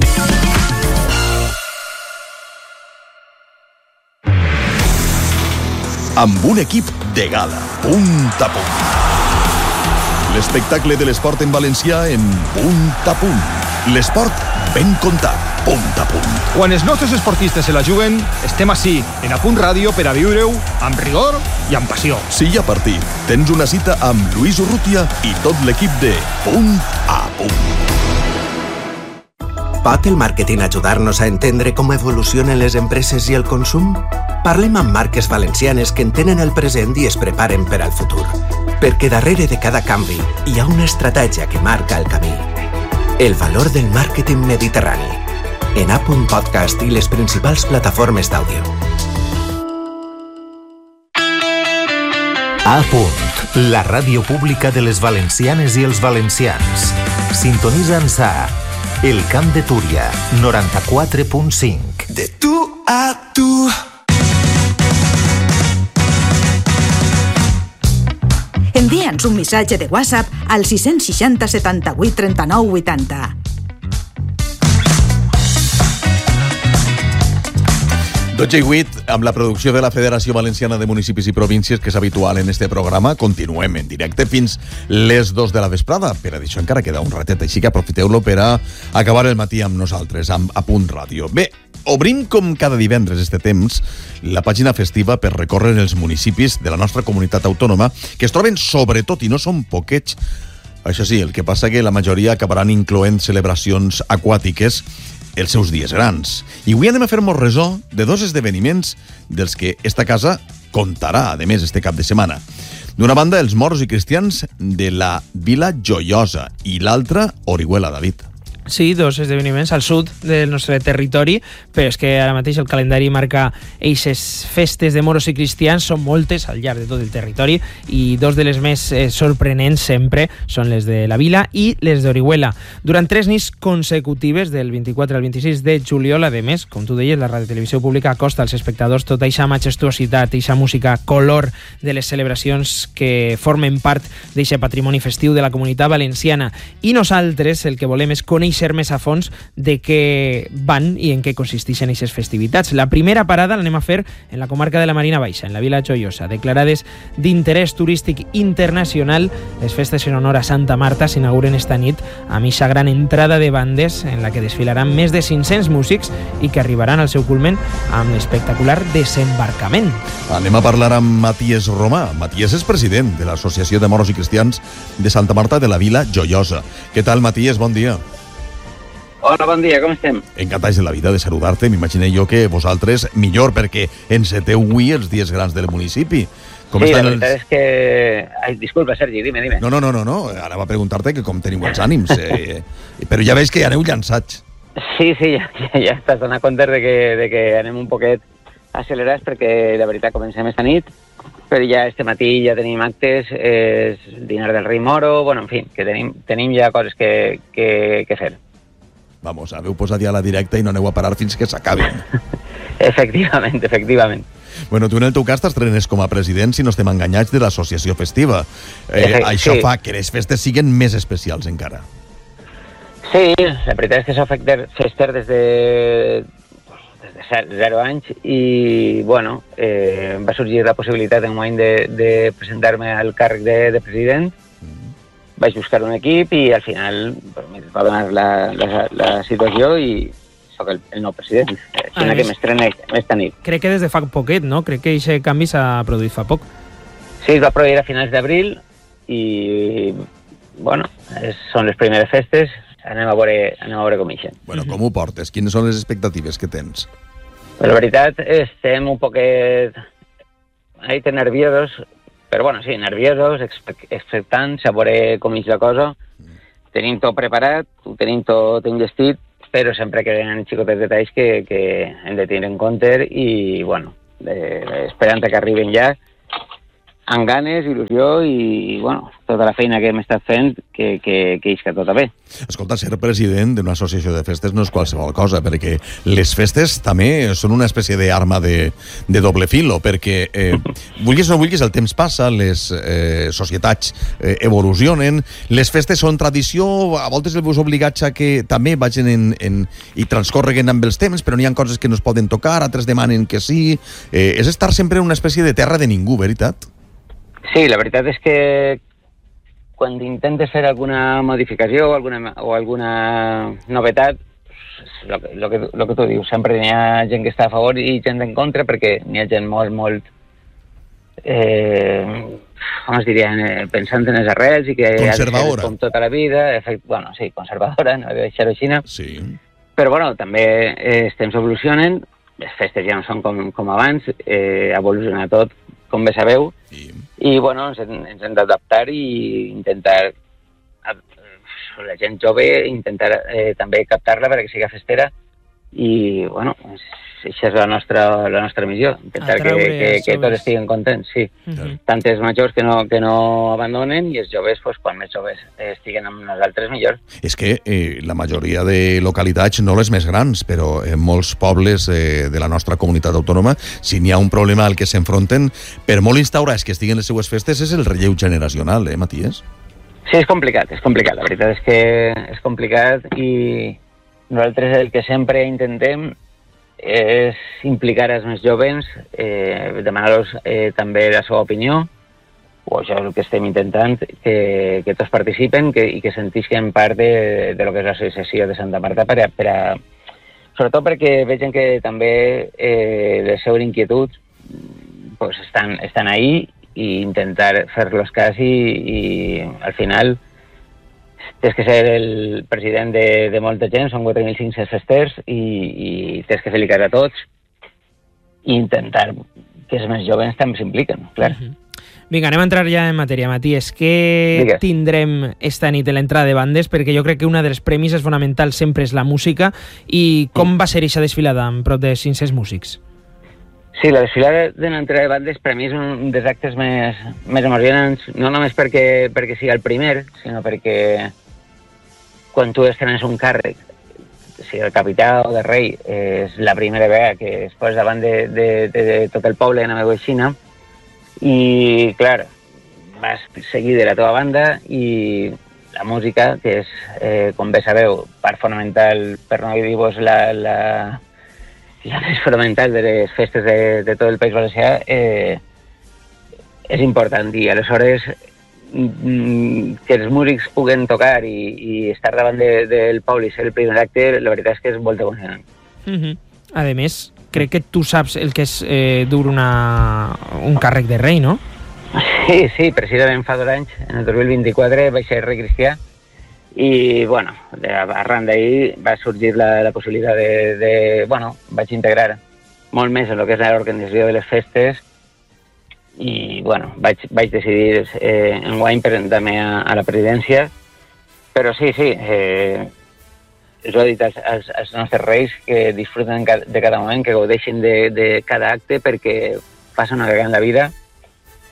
Speaker 2: Amb un equip de gala, punt a punt. L'espectacle de l'esport en valencià en punt a punt. L'esport ben contat, punt a punt.
Speaker 22: Quan els nostres esportistes se la juguen, estem ací, en A Punt Ràdio, per a viure-ho amb rigor i amb passió.
Speaker 2: Si hi ha partit, tens una cita amb Lluís Urrutia i tot l'equip de Punt a Punt.
Speaker 23: Pot el màrqueting ajudar-nos a entendre com evolucionen les empreses i el consum? Parlem amb marques valencianes que entenen el present i es preparen per al futur. Perquè darrere de cada canvi hi ha una estratègia que marca el camí. El valor del màrqueting mediterrani. En A Punt Podcast i les principals plataformes d'àudio.
Speaker 24: A Punt, la ràdio pública de les valencianes i els valencians. Sintonitza'ns a El Camp de Túria, noranta-quatre punt cinc.
Speaker 25: De tu a tu.
Speaker 26: Envia'ns un missatge de WhatsApp al sis seixanta setanta-vuit trenta-nou vuitanta.
Speaker 2: dotze i vuit, amb la producció de la Federació Valenciana de Municipis i Províncies, que és habitual en este programa, continuem en directe fins les dos de la vesprada. Per a això encara queda un ratet, així que aprofiteu-lo per a acabar el matí amb nosaltres, amb A Punt Ràdio. Bé, obrim com cada divendres este temps la pàgina festiva per recórrer els municipis de la nostra comunitat autònoma, que es troben sobretot, i no són poquets, això sí, el que passa que la majoria acabaran incloent celebracions aquàtiques els seus dies grans. I avui anem a fer-nos ressò de dos esdeveniments dels que esta casa contarà, a més, este cap de setmana. D'una banda, els moros i cristians de la Vila Joiosa i l'altra, Orihuela, David.
Speaker 5: Sí, dos esdeveniments al sud del nostre territori, però és que ara mateix el calendari marca eixes festes de moros i cristians, són moltes al llarg de tot el territori, i dos de les més eh, sorprenents sempre són les de la Vila i les d'Orihuela. Durant tres nits consecutives, del vint-i-quatre al vint-i-sis de juliol, a més, com tu deies, la Ràdio Televisió Pública acosta als espectadors tota eixa majestuositat, eixa música, color de les celebracions que formen part d'eixe patrimoni festiu de la comunitat valenciana. I nosaltres el que volem és conèixer més a fons de què van i en què consisteixen aquestes festivitats. La primera parada l'anem a fer en la comarca de la Marina Baixa, en la Vila Joiosa. Declarades d'interès turístic internacional, les festes en honor a Santa Marta s'inauguren esta nit amb eixa gran entrada de bandes en la que desfilaran més de cinc-cents músics i que arribaran al seu culmen amb l'espectacular desembarcament.
Speaker 2: Anem a parlar amb Matías Romà. Matías és president de l'Associació de Moros i Cristians de Santa Marta de la Vila Joiosa. Què tal, Matías? Bon dia.
Speaker 27: Hola, bon dia, com estem?
Speaker 2: Encantats de la vida de saludar-te. M'imagino jo que vosaltres millor, perquè enceteu avui els dies grans del municipi. Com
Speaker 27: sí, la
Speaker 2: estan
Speaker 27: veritat
Speaker 2: els...
Speaker 27: és que... Ai, disculpa, Sergi, dime, dime.
Speaker 2: No, no, no, no, no. Ara va preguntar-te que com teniu els ànims. Eh... Però ja veig que ja aneu llançats.
Speaker 27: Sí, sí, ja, ja, ja estàs donant compte de que, de que anem un poquet accelerats, perquè la veritat comencem esta nit però ja este matí ja tenim actes, eh, dinar del rei Moro, bueno, en fi, que tenim, tenim ja coses que, que, que fer.
Speaker 2: Vamos, haveu posat ja la directa i no aneu a parar fins que s'acabin.
Speaker 27: Efectivament, efectivament.
Speaker 2: Bueno, tu en el teu cas t'estrenes com a president, si no estem enganyats, de l'associació festiva. Eh,
Speaker 27: Efe,
Speaker 2: això
Speaker 27: sí.
Speaker 2: fa que les festes siguen més especials encara.
Speaker 27: Sí, la veritat és que soc fester des de, des de zero anys i, bueno, eh, va sorgir la possibilitat en un moment de, de presentar-me al càrrec de, de president. Vaig buscar un equip i al final pues, va donar la, la, la situació i sóc el, el nou president. Així que m'estrena esta nit.
Speaker 5: Crec que des de fa poquet, no? Crec que aquest canvi s'ha produït fa poc.
Speaker 27: Sí, es va produir a finals d'abril i, bueno, és, són les primeres festes. Anem a veure, anem a veure com ixen.
Speaker 2: Bueno, com ho portes? Quines són les expectatives que tens?
Speaker 27: Però la veritat, estem un poquet ahí nerviosos, però bueno, sí, nerviosos, expectants, a veure com és la cosa. Tenim tot preparat, ho tenim tot enllestit, però sempre queden xicotets detalls que, que hem de tenir en compte i, bueno, eh, esperant que arriben ja, amb ganes, il·lusió i, bueno, tota la feina que hem estat fent, que, que, que isca tota bé.
Speaker 2: Escolta, ser president d'una associació de festes no és qualsevol cosa, perquè les festes també són una espècie d'arma de, de doble filo, perquè, eh, vulguis o no vulguis, el temps passa, les eh, societats eh, evolucionen, les festes són tradició, a voltes els veus obligats a que també vagin en, en, i transcorreguen amb els temps, però n'hi ha coses que no es poden tocar, altres demanen que sí. Eh, és estar sempre en una espècie de terra de ningú, veritat?
Speaker 27: Sí, la veritat és que quan intentes fer alguna modificació o alguna, o alguna novetat, lo que, lo, que, lo que tu dius, sempre n'hi ha gent que està a favor i gent en contra, perquè n'hi ha gent molt, molt, eh, com es diria, pensant en les arrels i que
Speaker 2: conservadora.
Speaker 27: Com tota la vida, efect, bueno, sí, conservadora, no he de deixar-ho així.
Speaker 2: Sí.
Speaker 27: Però bueno, també eh, els temps evolucionen, les festes ja no són com, com abans, eh, evoluciona tot, com bé sabeu,
Speaker 2: sí.
Speaker 27: I bueno, ens, ens hem d'adaptar i intentar, la gent jove, intentar eh, també captar-la perquè sigui festera i, bueno, això és la nostra, la nostra missió, intentar que, que, que tots estiguin contents, sí. Uh-huh. Tant els majors que no, que no abandonen i els joves, pues, quan més joves estiguen amb nosaltres, millor.
Speaker 2: És que eh, la majoria de localitats, no les més grans, però en molts pobles eh, de la nostra comunitat autònoma, si n'hi ha un problema al que s'enfronten, per molt instaurats que estiguen les seues festes, és el relleu generacional, eh, Matías?
Speaker 27: Sí, és complicat, és complicat. La veritat és que és complicat i nosaltres el que sempre intentem és implicar els més joves, eh, demanar-los eh, també la seva opinió, o això és el que estem intentant, que, que tots participen que, i que sentisquen part de, de lo que és l'associació de Santa Marta, per a, per a, sobretot perquè vegin que també eh, les seves inquietuds pues, estan, estan ahí i intentar fer-los cas i, i al final tens que ser el president de, de molta gent, són quatre mil cinc-cents festers i, i tens que fer-li cas a tots i intentar que els més joves també s'impliquen, clar. Uh-huh.
Speaker 5: Vinga, anem a entrar ja en matèria, Matías. Què Digues. Tindrem esta nit en l'entrada de bandes? Perquè jo crec que una de les premisses fonamentals sempre és la música i com va ser aquesta desfilada amb prop de cinc-cents músics?
Speaker 27: Sí, la desfilada de l'entrada de bandes per mi és un dels actes més, més emocionants, no només perquè, perquè sigui el primer, sinó perquè quan tu estrenes un càrrec, sigui el capità o de rei, és la primera vegada que es posa davant de, de, de, de tot el poble en la meva xina i, clar, vas seguir de la teva banda i la música, que és, eh, com bé sabeu, part fonamental, per no dir-vos la... la la més fonamental de les festes de, de tot el País Valencià, eh, és important i aleshores mm, que els músics puguen tocar i, i estar davant de, del poble i ser el primer acte, la veritat és que és molt emocionant.
Speaker 5: Uh-huh. A més, crec que tu saps el que és eh, dur una, un càrrec de rei, no?
Speaker 27: Sí, sí, precisament fa dos anys, en el dos mil vint-i-quatre, vaig ser rei cristià i, bueno, arran d'ahir va sorgir la, la possibilitat de, de, bueno, vaig integrar molt més en el que és l'organització de les festes i, bueno, vaig, vaig decidir eh, enguany presentar-me a, a la presidència, però sí, sí, eh, us ho he dit als, als, als nostres reis que disfruten de cada moment, que gaudeixin de, de cada acte perquè passa una vegada en la vida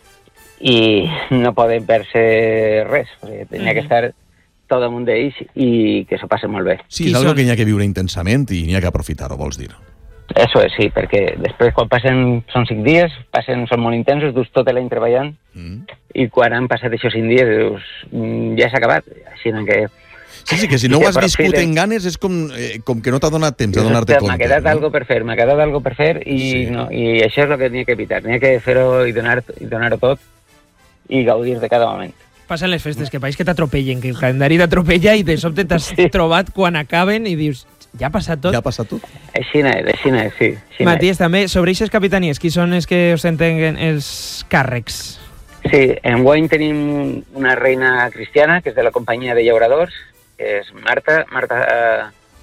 Speaker 27: i no poden perdre res, perquè tenia que estar tot damunt d'ells i que s'ho passen molt bé.
Speaker 2: Sí, és algo que n'hi ha que viure intensament i n'hi ha que aprofitar-ho, vols dir?
Speaker 27: Eso és, sí, perquè després quan passen, són cinc dies, passen, són molt intensos, dus tot l'any treballant, mm. i quan han passat aquests cinc dies, dius, ja s'ha acabat, així que...
Speaker 2: Sí, sí, que si no ho has viscut en ganes és com, eh, com que no t'ha donat temps de donar-te compte.
Speaker 27: M'ha quedat
Speaker 2: no?
Speaker 27: algo per fer, m'ha quedat algo per fer i, sí. no, i això és el que n'hi ha que evitar. N'hi ha que fer-ho i donar-ho donar tot i gaudir de cada moment.
Speaker 5: Passen les festes, que pareix que t'atropellen, que el calendari t'atropella i de sobte t'has sí. trobat quan acaben i dius, ja ha passat tot?
Speaker 2: Ja ha passat tot?
Speaker 27: Així no és, així no és, sí. Així
Speaker 5: Matías, també, sobre aquestes capitanies, qui són els que ostenten els càrrecs?
Speaker 27: Sí, en Guany tenim una reina cristiana, que és de la companyia de llauradors, que és Marta. Marta eh,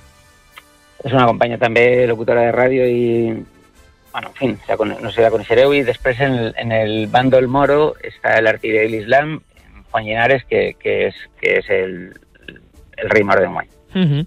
Speaker 27: és una companya també locutora de ràdio i, bueno, en fi, no sé si la coneixereu. I després en el, en el bàndol moro està l'artiller de l'Islam, Juan Linares, que, que és, que és el, el rei moro d'Enguany.
Speaker 5: Uh -huh.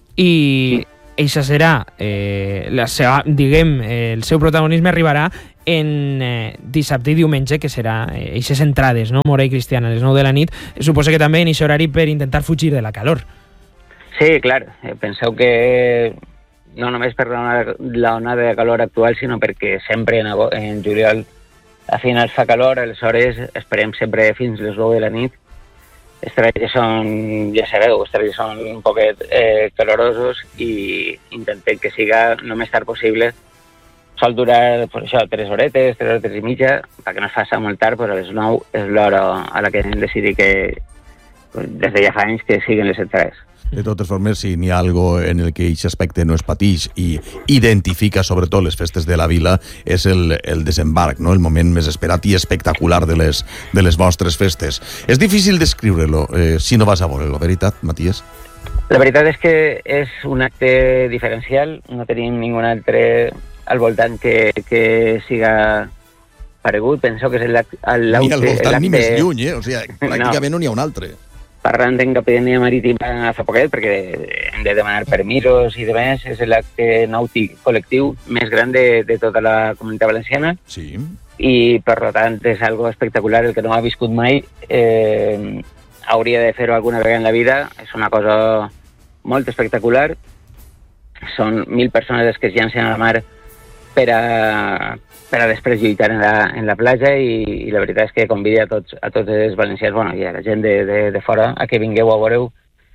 Speaker 5: I això serà, eh, la seva, diguem, eh, el seu protagonisme arribarà en eh, dissabte i diumenge, que serà eixes eh, entrades, no? Mora i Cristiana, a les nou de la nit. Suposo que també en aquest horari per intentar fugir de la calor.
Speaker 27: Sí, clar. Penseu que no només per l'onada de calor actual, sinó perquè sempre en, en juliol a finals fa calor, aleshores esperem sempre fins les nou de la nit. Els trajets són, ja sabeu, els trajets són un poquet eh, calorosos i intentem que siga el més tard possible. Sol durar, pues, això, tres horetes, tres horetes i mitja, perquè no es faci molt tard, pues, a les nou és l'hora a la que hem decidit que, pues, des de ja fa anys, que siguin les entrades.
Speaker 2: De totes formes, si n'hi ha algo en el que aquest aspecte no es patix i identifica sobretot les festes de la vila, és el, el desembarc, no? El moment més esperat i espectacular de les, de les vostres festes. És difícil descriure-lo eh, si no vas a veure-lo, veritat, Matías?
Speaker 27: La veritat és que és un acte diferencial, no tenim ningú altre al voltant que, que siga paregut. Penseu que és l'acte...
Speaker 2: Ni al voltant ni més lluny, eh? O sigui, pràcticament no n'hi ha un altre.
Speaker 27: Parlant en Capitania Marítima fa poquet, perquè hem de demanar permisos i demés, és l'acte nàutic col·lectiu més gran de, de tota la comunitat valenciana.
Speaker 2: Sí.
Speaker 27: I, per tant, és algo espectacular. El que no ha viscut mai eh, hauria de fer-ho alguna vegada en la vida. És una cosa molt espectacular. Són mil persones les que es llancen a la mar per a, per a després lluitar en la, en la platja i, i la veritat és que convida a tots, a tots els valencians, bueno, i a la gent de, de, de fora a que vingueu a veure-ho,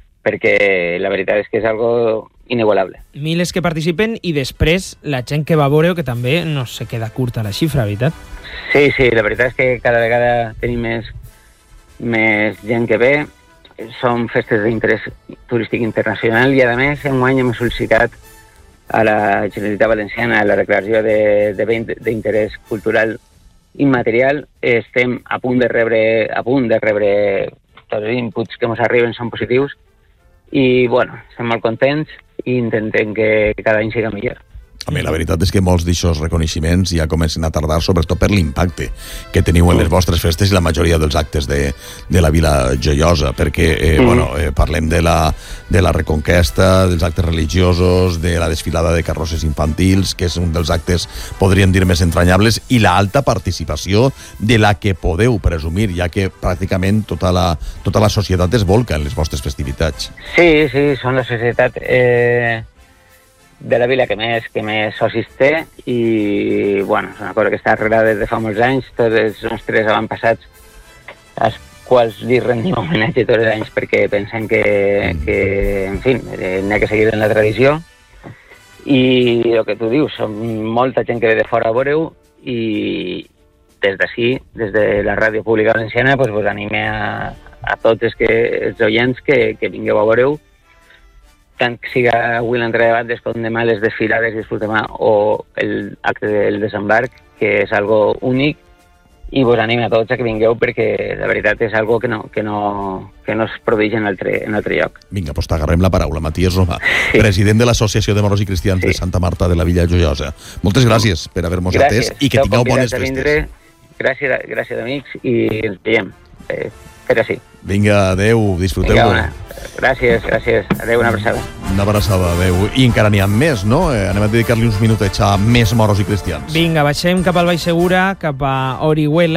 Speaker 27: perquè la veritat és que és algo inigualable.
Speaker 5: Miles que participen i després la gent que va a veure-ho, que també no se queda curta la xifra, veritat?
Speaker 27: Sí, sí, la veritat és que cada vegada tenim més, més gent que ve. Són festes d'interès turístic internacional i, a més, enguany hem sol·licitat a la Generalitat Valenciana la declaració de, de bé d'interès cultural immaterial. Estem a punt de rebre, a punt de rebre tots els inputs que ens arriben són positius i, bueno, estem molt contents i intentem que cada any siga millor.
Speaker 2: A mi, la veritat és que molts d'aixòs reconeixements ja comencen a tardar, sobretot per l'impacte que teniu en les vostres festes i la majoria dels actes de, de la Vila Joiosa, perquè eh, mm. bueno, eh, parlem de la, de la Reconquesta, dels actes religiosos, de la desfilada de carrosses infantils, que és un dels actes, podríem dir, més entranyables, i la alta participació de la que podeu presumir, ja que pràcticament tota la, tota la societat es volca en les vostres festivitats.
Speaker 27: Sí, sí, són la societat... Eh... de la vila que més, que més socis té i, bueno, és una cosa que està arreglada des de fa molts anys. Tots els nostres avantpassats als quals li rendim homenatge tots els anys perquè pensem que, que en fi, n'hi ha que seguir en la tradició i el que tu dius, som molta gent que ve de fora a veure-ho i des d'ací, des de la Ràdio Pública Valenciana, pues, vos anime a, a tots els, que, els oients que, que vingueu a veure-ho, tant que siga avui l'entrada de bandes com demà les desfilades i després demà o l'acte del desembarc, que és algo únic i vos anima a tots a que vingueu perquè la veritat és algo que no, que no, que no es produeix en altre, en altre lloc.
Speaker 2: Vinga, doncs t'agarrem la paraula. Matías Romà, sí. president de l'Associació de Moros i Cristians sí. de Santa Marta de la Vila Joiosa. Moltes gràcies per haver-nos atès i que tingueu bones festes. Vindre.
Speaker 27: Gràcies, gràcies amics i ens veiem. Eh, però sí.
Speaker 2: Vinga, adeu, disfruteu-ho.
Speaker 27: Gràcies, gràcies. Adéu, una abraçada.
Speaker 2: Una abraçada, adéu. I encara n'hi ha més, no? Eh, anem a dedicar-li uns minutets a més moros i cristians.
Speaker 5: Vinga, baixem cap al Baix Segura, cap a Orihuela,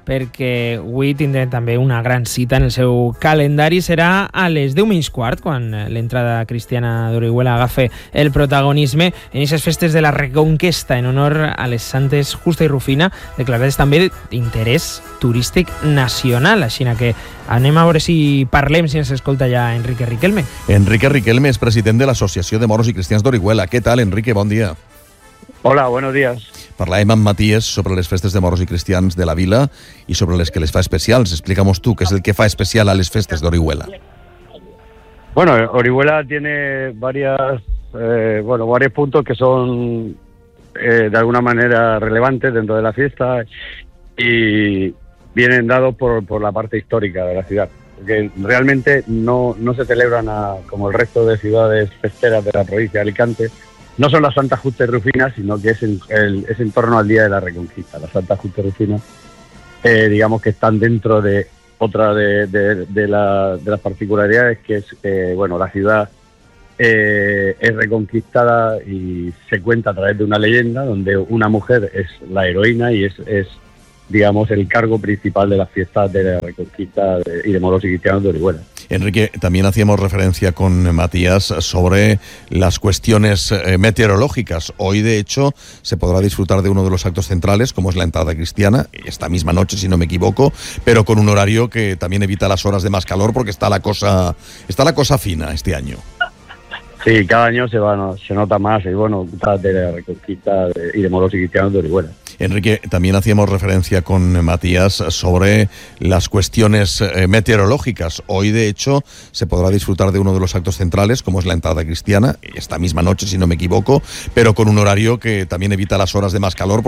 Speaker 5: perquè avui tindrem també una gran cita en el seu calendari. Serà a les deu menys quart, quan l'entrada cristiana d'Orihuela agafa el protagonisme en aquestes festes de la Reconquesta en honor a les santes Justa i Rufina, declarades també d'interès turístic nacional. Així que anem a veure si parlem, si ens escolta ja Enrique Riquelme.
Speaker 2: Enrique Riquelme és president de l'Associació de Moros i Cristians d'Orihuela. Què tal, Enrique? Bon dia.
Speaker 1: Hola, buenos días.
Speaker 2: Parlàvem amb Matías sobre les festes de moros i cristians de la vila i sobre les que les fa especials. Explícanos tú, ¿qué es el que fa especial a las festes de Orihuela?
Speaker 1: Bueno, Orihuela tiene varias, eh, bueno, varios puntos que son eh, de alguna manera relevantes dentro de la fiesta y vienen dados por, por la parte histórica de la ciudad. Porque realmente no, no se celebran a, como el resto de ciudades festeras de la provincia de Alicante. No son las Santas Justas y Rufinas, sino que es en, el, es en torno al Día de la Reconquista. Las Santas Justas y Rufinas, eh, digamos que están dentro de otra de, de, de, la, de las particularidades, que es, eh, bueno, la ciudad eh, es reconquistada y se cuenta a través de una leyenda donde una mujer es la heroína y es, es digamos, el cargo principal de las fiestas de la Reconquista de, y de moros y cristianos de Orihuela.
Speaker 2: Enrique, también hacíamos referencia con Matías sobre las cuestiones eh, meteorológicas. Hoy, de hecho, se podrá disfrutar de uno de los actos centrales, como es la entrada cristiana, esta misma noche, si no me equivoco, pero con un horario que también evita las horas de más calor, porque está la cosa, está la cosa fina este año.
Speaker 1: Sí, cada año se va, no, se nota más, y bueno, de la Reconquista de, y de moros y cristianos de Orihuela.
Speaker 2: Enrique, también hacíamos referencia con Matías sobre las cuestiones eh, meteorológicas. Hoy, de hecho, se podrá disfrutar de uno de los actos centrales, como es la entrada cristiana, esta misma noche, si no me equivoco, pero con un horario que también evita las horas de más calor.